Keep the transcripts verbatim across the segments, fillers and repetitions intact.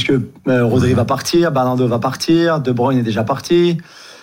puisque euh, Rodri va partir, Bernardo va partir, De Bruyne est déjà parti.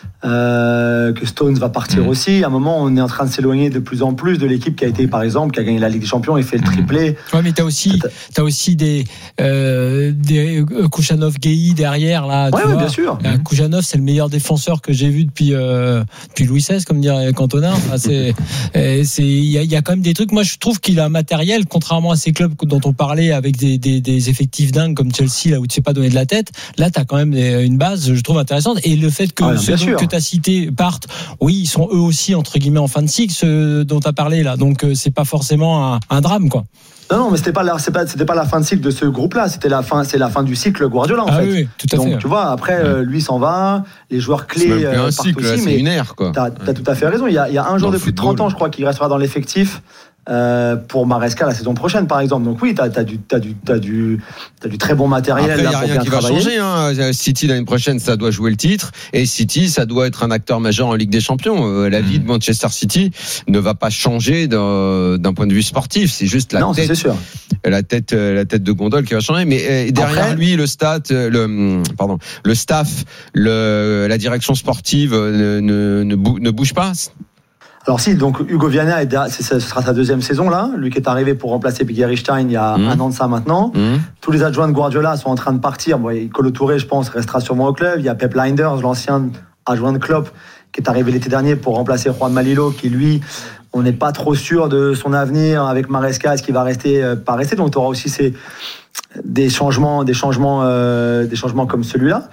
Euh, que Stones va partir mmh. aussi. À un moment, on est en train de s'éloigner de plus en plus de l'équipe qui a été, par exemple, qui a gagné la Ligue des Champions et fait le triplé. Ouais, mais t'as aussi, t'as aussi des, euh, des Kouchanov, Gueye derrière là. Ouais, tu ouais, vois. bien sûr. Euh, Kouchanov, c'est le meilleur défenseur que j'ai vu depuis euh, depuis Louis seize, comme dirait Cantona. Enfin, c'est, c'est, il y a, il y a quand même des trucs. Moi, je trouve qu'il a un matériel, contrairement à ces clubs dont on parlait avec des, des, des effectifs dingues comme Chelsea là où tu sais pas donner de la tête. Là, t'as quand même une base, je trouve intéressante. Et le fait que ah, ceux que t'as cités partent, oui, ils sont eux aussi entre guillemets en fin de cycle, ceux dont tu as parlé là. Donc c'est pas forcément un, un drame, quoi. Non, non, mais c'était pas la, c'est pas, c'était pas la fin de cycle de ce groupe-là. C'était la fin, c'est la fin du cycle Guardiola en ah fait. Oui, tout à Donc fait. tu vois, après ouais. euh, lui s'en va, les joueurs clés c'est même plus un euh, cycle, partent aussi, là, c'est une ère, quoi. T'as, t'as tout à fait raison. Il y a, il y a un joueur de plus de trente ans, je crois, qui restera dans l'effectif. Euh, pour Maresca la saison prochaine par exemple. Donc oui, t'as, t'as, du, t'as, du, t'as, du, t'as du très bon matériel. Après, il n'y a rien qui travailler. va changer. Hein. City l'année prochaine, ça doit jouer le titre. Et City, ça doit être un acteur majeur en Ligue des Champions. Euh, la mmh. vie de Manchester City ne va pas changer d'un, d'un point de vue sportif. C'est juste la non, tête, c'est sûr. la tête, la tête de gondole qui va changer. Mais euh, derrière Après, lui, le stat, le pardon, le staff, le, la direction sportive ne, ne, ne, bou, ne bouge pas. Alors si, donc Hugo Viana, est, c'est, ce sera sa deuxième saison là, lui qui est arrivé pour remplacer Gary Stein il y a mmh. un an de ça maintenant. Mmh. Tous les adjoints de Guardiola sont en train de partir. Bon, Kolo Touré, je pense, restera sûrement au club. Il y a Pep Lijnders, l'ancien adjoint de Klopp, qui est arrivé l'été dernier pour remplacer Juan Malilo, qui lui, on n'est pas trop sûr de son avenir avec Maresca, est-ce qu'il va rester, euh, pas rester. Donc tu auras aussi ces, des changements, des changements, euh, des changements comme celui-là.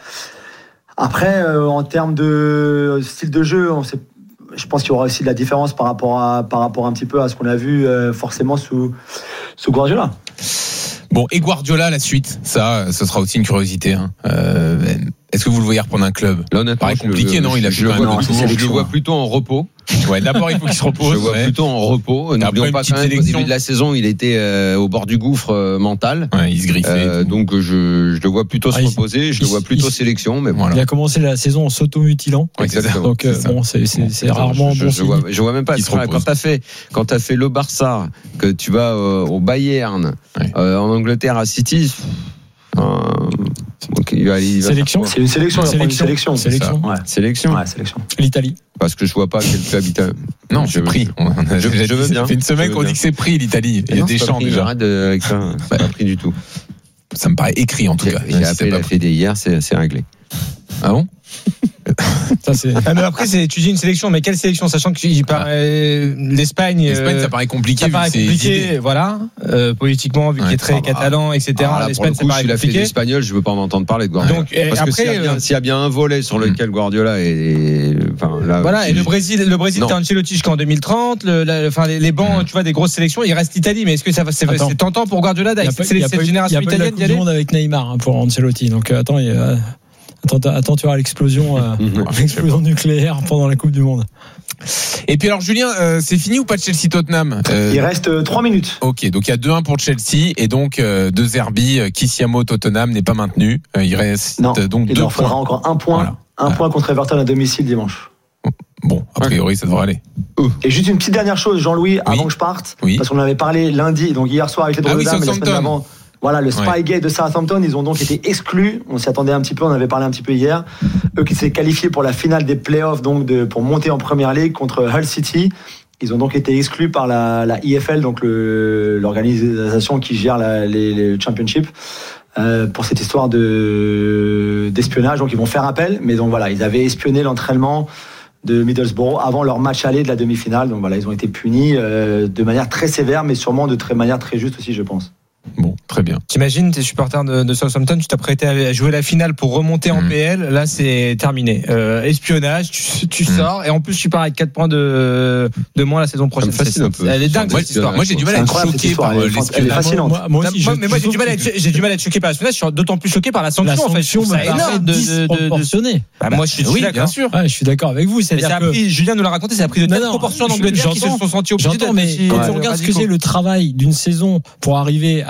Après, euh, en termes de style de jeu, on sait. Je pense qu'il y aura aussi de la différence par rapport à, par rapport un petit peu à ce qu'on a vu euh, forcément sous, sous Guardiola. Bon, et Guardiola, la suite, ça, ce sera aussi une curiosité. Hein. Euh, est-ce que vous le voyez reprendre un club ? Là, honnêtement, paraît compliqué, le, non ? Il a je, fait le, quand même je, je le vois plutôt en repos. Ouais, d'abord il faut qu'il se repose. Je le vois ouais. plutôt en repos. N'oublions pas quand même qu'au début de la saison, il était euh, au bord du gouffre euh, mental. Ouais, il se griffait. Euh, donc je, je le vois plutôt ah, se reposer. Je il, le vois plutôt il, sélection. Mais voilà. Il a commencé la saison en s'automutilant. Exactement. Donc euh, bon, c'est, c'est, c'est bon, rarement je, bon. Je, je, vois, je vois même pas. Quand t'as fait, quand t'as fait le Barça, que tu vas euh, au Bayern, ouais. euh, en Angleterre à City. Euh, donc il va, il va sélection. C'est une sélection. Sélection. Sélection. Sélection. Ouais. Sélection. Ouais, sélection. L'Italie. Parce que je vois pas quel club italien. Non, je prie. Je, je, je veux bien. Ça fait une semaine qu'on dit que c'est pris l'Italie. Il y a des champs déjà. J'arrête de, avec ça. C'est pas pris du tout. Ça me paraît écrit en tout cas. J'ai appelé la Fédé hier, c'est, c'est réglé. Ah bon? Ça, c'est... Ah, mais après, c'est, tu dis une sélection, mais quelle sélection? Sachant que il paraît, l'Espagne. L'Espagne, ça paraît compliqué. Ça paraît compliqué, voilà. Euh, politiquement, vu ouais, qu'il est très ah, catalan, et cetera. Ah, là, L'Espagne, pour le coup, ça paraît compliqué. S'il a fait l'espagnol, je veux pas en entendre parler de Guardiola. Donc, parce après, que s'il y a bien, s'il y a bien un volet sur lequel Guardiola est, est enfin, là. Voilà, et le Brésil, le Brésil, t'as Ancelotti jusqu'en deux mille trente, le, la, enfin, les, les bancs, tu vois, des grosses sélections, il reste l'Italie, mais est-ce que ça va, c'est, c'est tentant pour Guardiola avec cette, cette génération italienne d'y aller? Il y a pas eu la Coupe du Monde avec Neymar, pour Ancelotti, donc, attends, il y a, Attends, attends, tu vois l'explosion, euh, l'explosion nucléaire pendant la Coupe du Monde. Et puis alors Julien, euh, c'est fini ou pas Chelsea-Tottenham? euh, Il reste euh, trois minutes. Ok, donc il y a deux un pour Chelsea et donc euh, de Zerbi, euh, Kisiamo-Tottenham n'est pas maintenu. Euh, il reste non, donc il deux leur points. faudra encore un point, voilà. un voilà. point contre Everton à domicile dimanche. Bon, a priori ça devrait aller. Et juste une petite dernière chose, Jean-Louis, oui. avant que je parte, oui. parce qu'on en avait parlé lundi, donc hier soir avec les Droits ah de oui, Dames, et la semaine d'avant. Voilà, le Spygate ouais. de Southampton, ils ont donc été exclus. On s'y attendait un petit peu, on avait parlé un petit peu hier. Eux qui s'étaient qualifiés pour la finale des playoffs, donc de, pour monter en Première Ligue contre Hull City. Ils ont donc été exclus par la, la I F L, donc le, l'organisation qui gère la, les, les championships, euh, pour cette histoire de, d'espionnage. Donc ils vont faire appel, mais donc voilà, ils avaient espionné l'entraînement de Middlesbrough avant leur match aller de la demi-finale. Donc voilà, ils ont été punis euh, de manière très sévère, mais sûrement de très, manière très juste aussi, je pense. Bon, très bien. T'imagines, t'es supporter de, de Southampton, tu t'apprêtais à jouer la finale pour remonter en mmh. P L, là c'est terminé. Euh, espionnage, tu, tu mmh. sors, et en plus tu pars avec quatre points de, de moins la saison prochaine. C'est facile un peu. Elle est dingue moi, cette histoire. Moi j'ai du mal à être choqué par l'espionnage. Elle est fascinante. Moi, moi aussi, moi, mais moi j'ai du mal à être, j'ai du mal à être choqué par l'espionnage, je suis d'autant plus choqué par la sanction, la en fait. sanction, c'est énorme de, de, de, de... Bah, moi je suis oui, d'accord. Bien sûr. Ouais, je suis d'accord avec vous. C'est-à-dire que pris, Julien nous l'a raconté, ça a pris de telles proportions en Angleterre qui se sont sentis obligés. J'entends, mais quand tu regardes ce que c'est le travail d'une saison pour arriver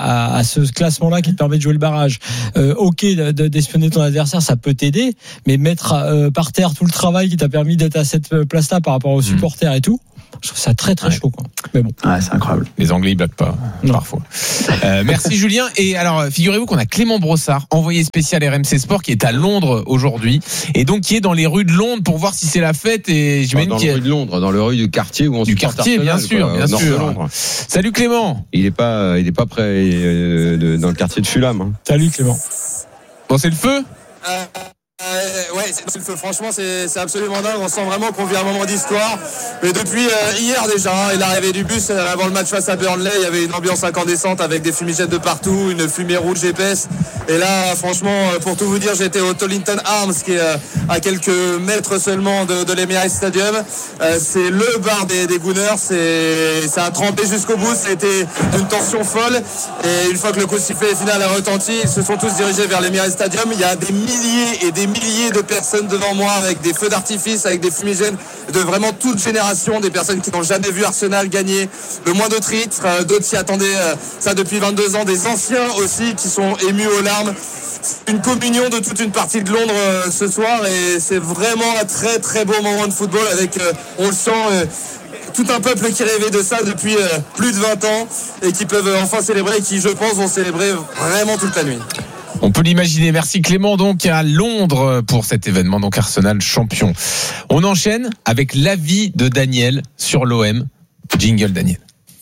à, à ce classement-là qui te permet de jouer le barrage. Euh, ok, d'espionner ton adversaire, ça peut t'aider, mais mettre euh, par terre tout le travail qui t'a permis d'être à cette place-là par rapport aux supporters et tout, je trouve ça très très ouais. chaud, quoi. Mais bon. Ouais, c'est incroyable. Les Anglais, ils blaguent pas, non. parfois. Euh, merci Julien. Et alors, figurez-vous qu'on a Clément Brossard, envoyé spécial R M C Sport, qui est à Londres aujourd'hui. Et donc, qui est dans les rues de Londres pour voir si c'est la fête. Et j'imagine dans qu'il les rues de Londres, dans le rue du quartier où on du quartier, bien sûr, quoi, bien sûr. Salut Clément. Il est pas, il est pas près euh, de, dans le quartier de Fulham. Hein. Salut Clément. Bon, c'est le feu. Euh... Euh, ouais, c'est, c'est, franchement, c'est, c'est absolument dingue. On sent vraiment qu'on vit un moment d'histoire. Mais depuis euh, hier déjà, hein, et l'arrivée du bus avant le match face à Burnley, il y avait une ambiance incandescente avec des fumigènes de partout, une fumée rouge épaisse. Et là, franchement, pour tout vous dire, j'étais au Tollington Arms, qui est euh, à quelques mètres seulement de, de l'Emirates Stadium. Euh, c'est le bar des, des Gooners. C'est, ça a trempé jusqu'au bout. C'était une tension folle. Et une fois que le coup de sifflet final a retenti, ils se sont tous dirigés vers l'Emirates Stadium. Il y a des milliers et des milliers de personnes devant moi avec des feux d'artifice, avec des fumigènes de vraiment toute génération, des personnes qui n'ont jamais vu Arsenal gagner le moindre titre, euh, d'autres s'y attendaient euh, ça depuis vingt-deux ans, des anciens aussi qui sont émus aux larmes. Une communion de toute une partie de Londres euh, ce soir, et c'est vraiment un très très beau moment de football avec, euh, on le sent, euh, tout un peuple qui rêvait de ça depuis euh, plus de vingt ans et qui peuvent enfin célébrer, et qui je pense vont célébrer vraiment toute la nuit. On peut l'imaginer. Merci Clément, donc à Londres pour cet événement, donc Arsenal champion. On enchaîne avec l'avis de Daniel sur l'O M. Jingle Daniel.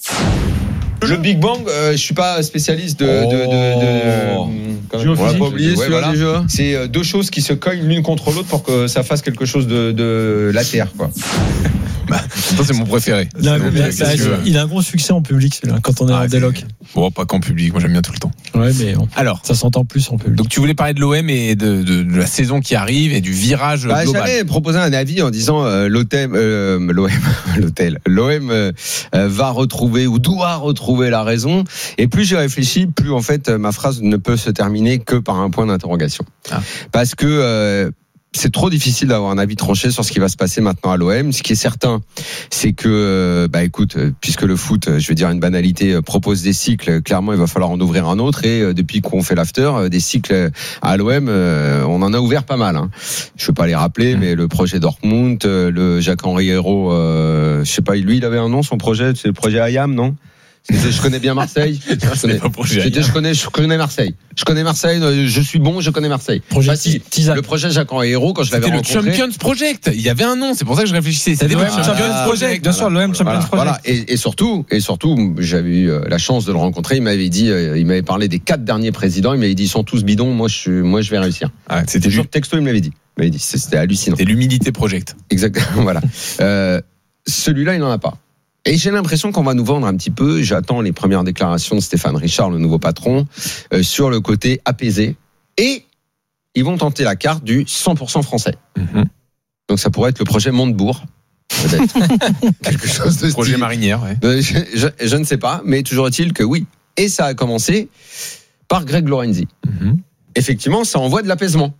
Le Big Bang, euh, je suis pas spécialiste de. de, de, de, de on l'a pas oublié, ouais, voilà. Déjà. C'est deux choses qui se cognent l'une contre l'autre pour que ça fasse quelque chose de, de la terre, quoi. Bah, c'est mon préféré. Non, c'est mais ça, il a un gros succès en public, celui-là, quand on est ah, en déloc. Bon, pas qu'en public, moi j'aime bien tout le temps. Ouais, mais bon, alors, ça s'entend plus en public. Donc tu voulais parler de l'O M et de, de, de la saison qui arrive et du virage bah, global. J'avais proposé un avis en disant euh, l'O M, euh, l'O M, l'hôtel, l'O M euh, va retrouver ou doit retrouver la raison. Et plus j'ai réfléchi, plus en fait ma phrase ne peut se terminer que par un point d'interrogation. Ah. Parce que euh, c'est trop difficile d'avoir un avis tranché sur ce qui va se passer maintenant à l'O M. Ce qui est certain, c'est que, bah écoute, puisque le foot, je vais dire une banalité, propose des cycles, clairement, il va falloir en ouvrir un autre. Et depuis qu'on fait l'after, des cycles à l'O M, on en a ouvert pas mal. Hein. Je ne veux pas les rappeler, mais le projet Dortmund, le Jacques-Henri Hérault, euh, je sais pas, lui, il avait un nom, son projet, c'est le projet Ayam, non ? Je connais bien Marseille. Je connais, je connais, je connais Marseille. Je connais Marseille. Je suis bon. Je connais Marseille. Projet bah, si, le projet Jacques-Henri Hérault, quand je l'avais rencontré. C'était le Champions Project. Il y avait un nom. C'est pour ça que je réfléchissais. C'était le Champions ah, Project. Bien sûr, l'O M Champions voilà, Project. Voilà. Et, et surtout, et surtout, j'avais eu la chance de le rencontrer. Il m'avait dit, il m'avait parlé des quatre derniers présidents. Il m'avait dit, ils sont tous bidons. Moi, je, moi, je vais réussir. Ah, c'était toujours texto. Il me l'avait dit. Il m'avait dit, c'était hallucinant. C'était l'humilité Project. Exactement. Voilà. Euh, celui-là, il n'en a pas. Et j'ai l'impression qu'on va nous vendre un petit peu, j'attends les premières déclarations de Stéphane Richard, le nouveau patron, euh, sur le côté apaisé. Et ils vont tenter la carte du cent pour cent français. Mm-hmm. Donc ça pourrait être le projet Montebourg, peut-être. Quelque chose de projet style. Marinière, ouais. Euh, je, je, je ne sais pas, mais toujours est-il que oui. Et ça a commencé par Greg Lorenzi. Mm-hmm. Effectivement, ça envoie de l'apaisement.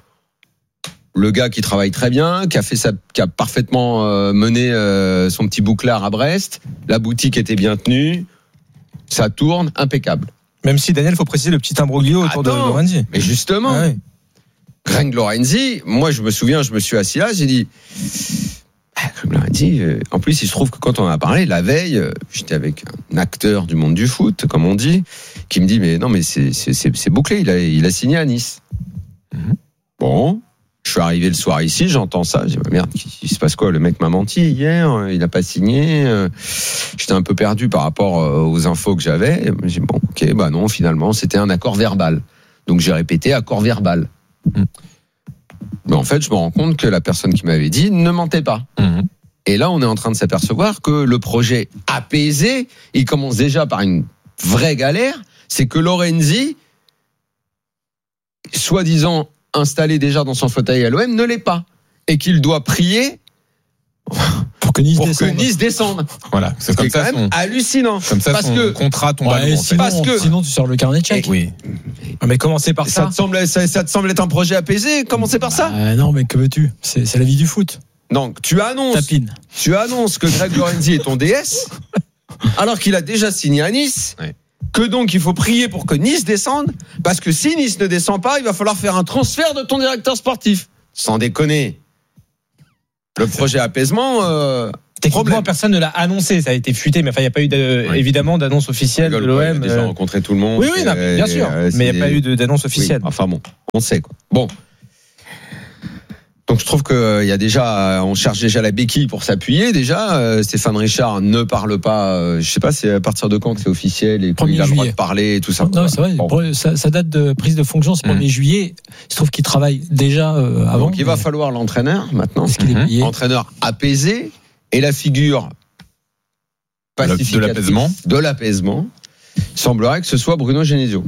Le gars qui travaille très bien, qui a fait sa, qui a parfaitement euh, mené euh, son petit bouclard à Brest. La boutique était bien tenue. Ça tourne, impeccable. Même si, Daniel, il faut préciser le petit imbroglio autour Attends, de Lorenzi. Mais justement, ah ouais. Greg Lorenzi, moi je me souviens, je me suis assis là, j'ai dit... Greg Lorenzi, euh, en plus il se trouve que quand on en a parlé, la veille, euh, j'étais avec un acteur du monde du foot, comme on dit, qui me dit, mais non, mais c'est, c'est, c'est, c'est bouclé, il a, il a signé à Nice. Mm-hmm. Bon... Je suis arrivé le soir ici, j'entends ça, j'ai dit bah merde, il se passe quoi ? Le mec m'a menti hier, il n'a pas signé. J'étais un peu perdu par rapport aux infos que j'avais. J'ai dit bon, ok, bah non, finalement, c'était un accord verbal. Donc j'ai répété accord verbal. Mmh. Mais en fait, je me rends compte que la personne qui m'avait dit ne mentait pas. Mmh. Et là, on est en train de s'apercevoir que le projet apaisé, il commence déjà par une vraie galère. C'est que Lorenzi, soi-disant installé déjà dans son fauteuil à l'O M, ne l'est pas. Et qu'il doit prier pour que Nice, pour descende. Que Nice descende. Voilà, c'est comme ça. C'est quand même son, hallucinant. Comme ça, parce son que contrat tombe ouais, à l'eau. Sinon, parce que sinon, tu sors le carnet de chèques. Oui. Mais commencez par ça. Ça te semble, ça, ça te semble être un projet apaisé. Commencez par ça. Euh, non, mais que veux-tu ? C'est, c'est la vie du foot. Donc, tu annonces, Tapine. tu annonces que Greg Lorenzi est ton D S, alors qu'il a déjà signé à Nice. Ouais. que donc il faut prier pour que Nice descende, parce que si Nice ne descend pas, il va falloir faire un transfert de ton directeur sportif. Sans déconner. Le projet apaisement... Euh Techniquement, problème. personne ne l'a annoncé, ça a été fuité, mais enfin, il n'y a pas eu de, oui. évidemment d'annonce officielle de l'O M. Il a déjà rencontré tout le monde. Oui, oui, non, bien sûr, euh, mais il n'y a pas eu de, d'annonce officielle. Oui, enfin bon, on sait quoi. Bon. Donc je trouve que euh, il y a déjà, on cherche déjà la béquille pour s'appuyer. Déjà, euh, Stéphane Richard ne parle pas. Euh, je sais pas, c'est à partir de quand que c'est officiel et qu'il a le droit de parler et tout ça. Non, c'est vrai. Bon. Ça, ça date de prise de fonction, c'est le premier juillet. Il se trouve qu'il travaille déjà euh, avant. Donc il va falloir l'entraîneur maintenant. Est-ce qu'il est payé ? Entraîneur apaisé et la figure pacificatrice de l'apaisement. De l'apaisement. Il semblerait que ce soit Bruno Genesio.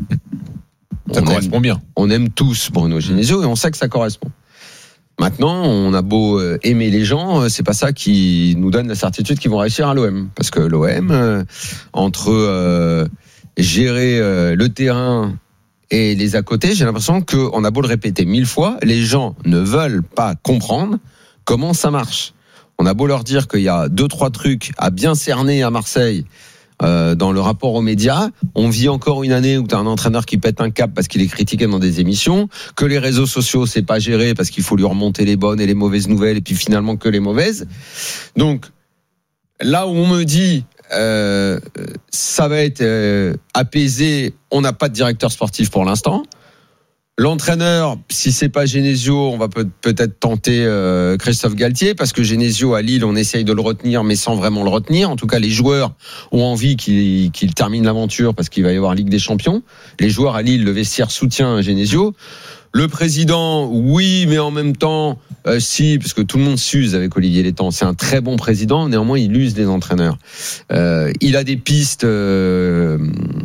Ça on correspond aime, bien. On aime tous Bruno Genesio et on sait que ça correspond. Maintenant, on a beau aimer les gens, c'est pas ça qui nous donne la certitude qu'ils vont réussir à l'O M. Parce que l'O M, euh, entre euh, gérer euh, le terrain et les à côté, j'ai l'impression qu'on a beau le répéter mille fois, les gens ne veulent pas comprendre comment ça marche. On a beau leur dire qu'il y a deux, trois trucs à bien cerner à Marseille, Euh, dans le rapport aux médias, on vit encore une année où tu as un entraîneur qui pète un cap parce qu'il est critiqué dans des émissions, que les réseaux sociaux c'est pas géré parce qu'il faut lui remonter les bonnes et les mauvaises nouvelles et puis finalement que les mauvaises. Donc là où on me dit euh, ça va être euh, apaisé, on n'a pas de directeur sportif pour l'instant. L'entraîneur, si c'est pas Genesio, on va peut- peut-être tenter euh, Christophe Galtier, parce que Genesio à Lille, on essaye de le retenir, mais sans vraiment le retenir. En tout cas, les joueurs ont envie qu'il, qu'il termine l'aventure, parce qu'il va y avoir Ligue des Champions. Les joueurs à Lille, le vestiaire soutient Genesio. Le président, oui, mais en même temps, euh, si, parce que tout le monde s'use avec Olivier Létang. C'est un très bon président, néanmoins, il use les entraîneurs. Euh, il a des pistes euh,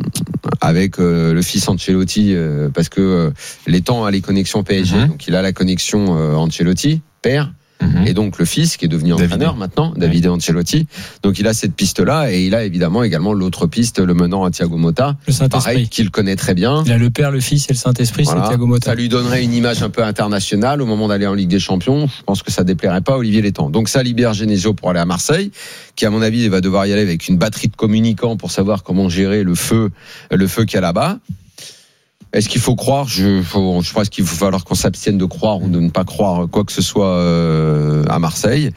avec euh, le fils Ancelotti, euh, parce que euh, Létang a les connexions P S G, mm-hmm. donc il a la connexion euh, Ancelotti, père. Mm-hmm. Et donc le fils qui est devenu David. entraîneur maintenant, David oui. Ancelotti. Donc il a cette piste-là et il a évidemment également l'autre piste, le menant à Thiago Motta, le Saint-Esprit, pareil, qu'il connaît très bien. Il a le Père, le Fils et le Saint-Esprit, voilà. C'est Thiago Motta. Ça lui donnerait une image un peu internationale au moment d'aller en Ligue des Champions. Je pense que ça déplairait pas à Olivier Létang. Donc ça libère Genesio pour aller à Marseille, qui à mon avis va devoir y aller avec une batterie de communicants pour savoir comment gérer le feu, le feu qu'il y a là-bas. Est-ce qu'il faut croire je, faut, je pense qu'il va falloir qu'on s'abstienne de croire ou de ne pas croire quoi que ce soit euh, à Marseille.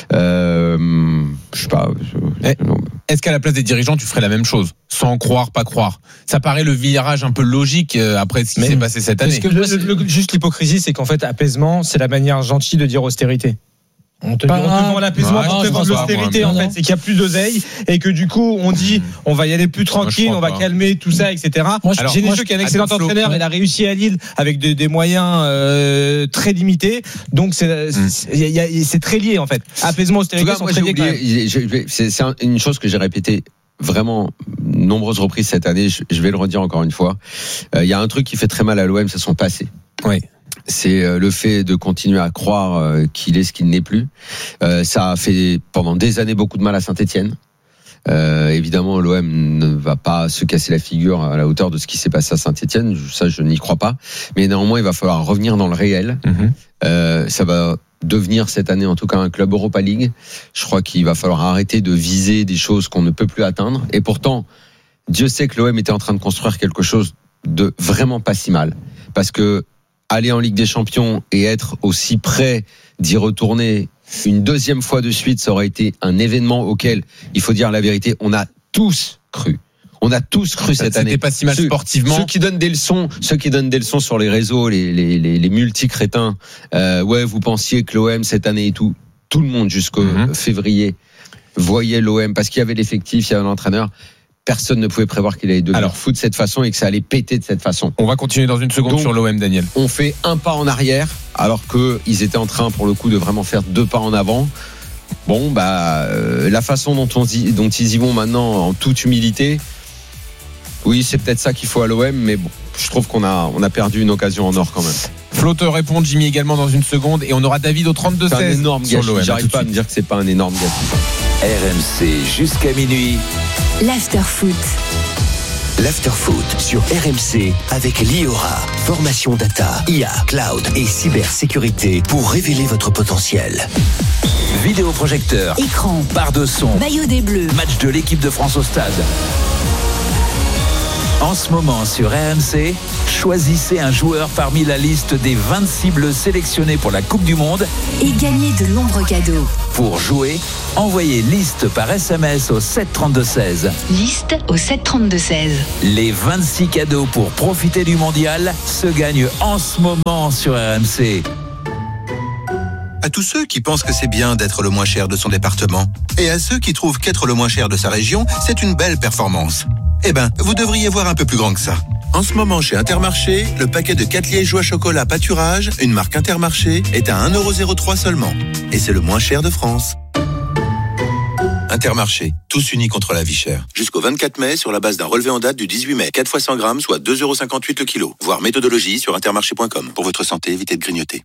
Euh, je sais pas. Je, eh, est-ce qu'à la place des dirigeants, tu ferais la même chose, sans croire, pas croire ? Ça paraît le virage un peu logique après ce qui Mais s'est passé cette année. Que le, le, juste l'hypocrisie, c'est qu'en fait, apaisement, c'est la manière gentille de dire austérité. On te, on te vend l'apaisement pour te vendre l'austérité, en fait. C'est qu'il y a plus d'oseille et que du coup, on dit, on va y aller plus tranquille, on va pas. calmer tout ça, et cetera. Moi, Alors, Genesio, qui est un excellent entraîneur, Flo, il a réussi à Lille avec de, des moyens euh, très limités. Donc, c'est, c'est, y a, y a, c'est très lié, en fait. Apaisement, austérité, cas, sont moi, très liés. Oublié, j'ai, c'est, c'est une chose que j'ai répétée vraiment nombreuses reprises cette année. Je, je vais le redire encore une fois. Il euh, y a un truc qui fait très mal à l'O M, c'est son passé. Oui. C'est le fait de continuer à croire qu'il est ce qu'il n'est plus. Euh, ça a fait pendant des années beaucoup de mal à Saint-Etienne. Euh, évidemment, l'O M ne va pas se casser la figure à la hauteur de ce qui s'est passé à Saint-Etienne. Ça, je n'y crois pas. Mais néanmoins, il va falloir revenir dans le réel. Mm-hmm. Euh, ça va devenir cette année, en tout cas, un club Europa League. Je crois qu'il va falloir arrêter de viser des choses qu'on ne peut plus atteindre. Et pourtant, Dieu sait que l'O M était en train de construire quelque chose de vraiment pas si mal. Parce que aller en Ligue des Champions et être aussi près d'y retourner une deuxième fois de suite, ça aurait été un événement auquel, il faut dire la vérité, on a tous cru. On a tous cru cette C'était année. C'était pas si mal ceux, sportivement. Ceux qui donnent des leçons, ceux qui donnent des leçons sur les réseaux, les les les, les multi-crétins. Euh, ouais, vous pensiez que l'O M cette année et tout, tout le monde jusqu'au mm-hmm. février voyait l'O M parce qu'il y avait l'effectif, il y avait l'entraîneur. Personne ne pouvait prévoir qu'il allait devenir Alors, fou de cette façon et que ça allait péter de cette façon. On va continuer dans une seconde Donc, sur l'O M, Daniel. On fait un pas en arrière, alors qu'ils étaient en train, pour le coup, de vraiment faire deux pas en avant. Bon, bah, euh, la façon dont, on dit, dont ils y vont maintenant, en toute humilité, oui, c'est peut-être ça qu'il faut à l'O M, mais bon, je trouve qu'on a, on a perdu une occasion en or quand même. Flo te répond, Jimmy également dans une seconde, et on aura David au trente-deux seize. C'est un énorme gâchis. J'arrive pas à me dire que c'est pas un énorme gâchis. R M C jusqu'à minuit. L'Afterfoot. L'Afterfoot sur R M C avec Liora. Formation data, I A, cloud et cybersécurité pour révéler votre potentiel. Vidéoprojecteur, écran, barre de son, maillot des Bleus, match de l'équipe de France au stade. En ce moment sur R M C, choisissez un joueur parmi la liste des vingt-six bleus sélectionnés pour la Coupe du Monde et gagnez de nombreux cadeaux. Pour jouer, envoyez liste par S M S au sept trente-deux seize. Liste au sept trente-deux seize. Les vingt-six cadeaux pour profiter du mondial se gagnent en ce moment sur R M C. À tous ceux qui pensent que c'est bien d'être le moins cher de son département, et à ceux qui trouvent qu'être le moins cher de sa région, c'est une belle performance. Eh ben, vous devriez voir un peu plus grand que ça. En ce moment, chez Intermarché, le paquet de quatre liégeois chocolat pâturage, une marque Intermarché, est à un euro zéro trois seulement. Et c'est le moins cher de France. Intermarché, tous unis contre la vie chère. Jusqu'au vingt-quatre mai, sur la base d'un relevé en date du dix-huit mai. quatre fois cent grammes, soit deux euros cinquante-huit le kilo. Voir méthodologie sur intermarché point com. Pour votre santé, évitez de grignoter.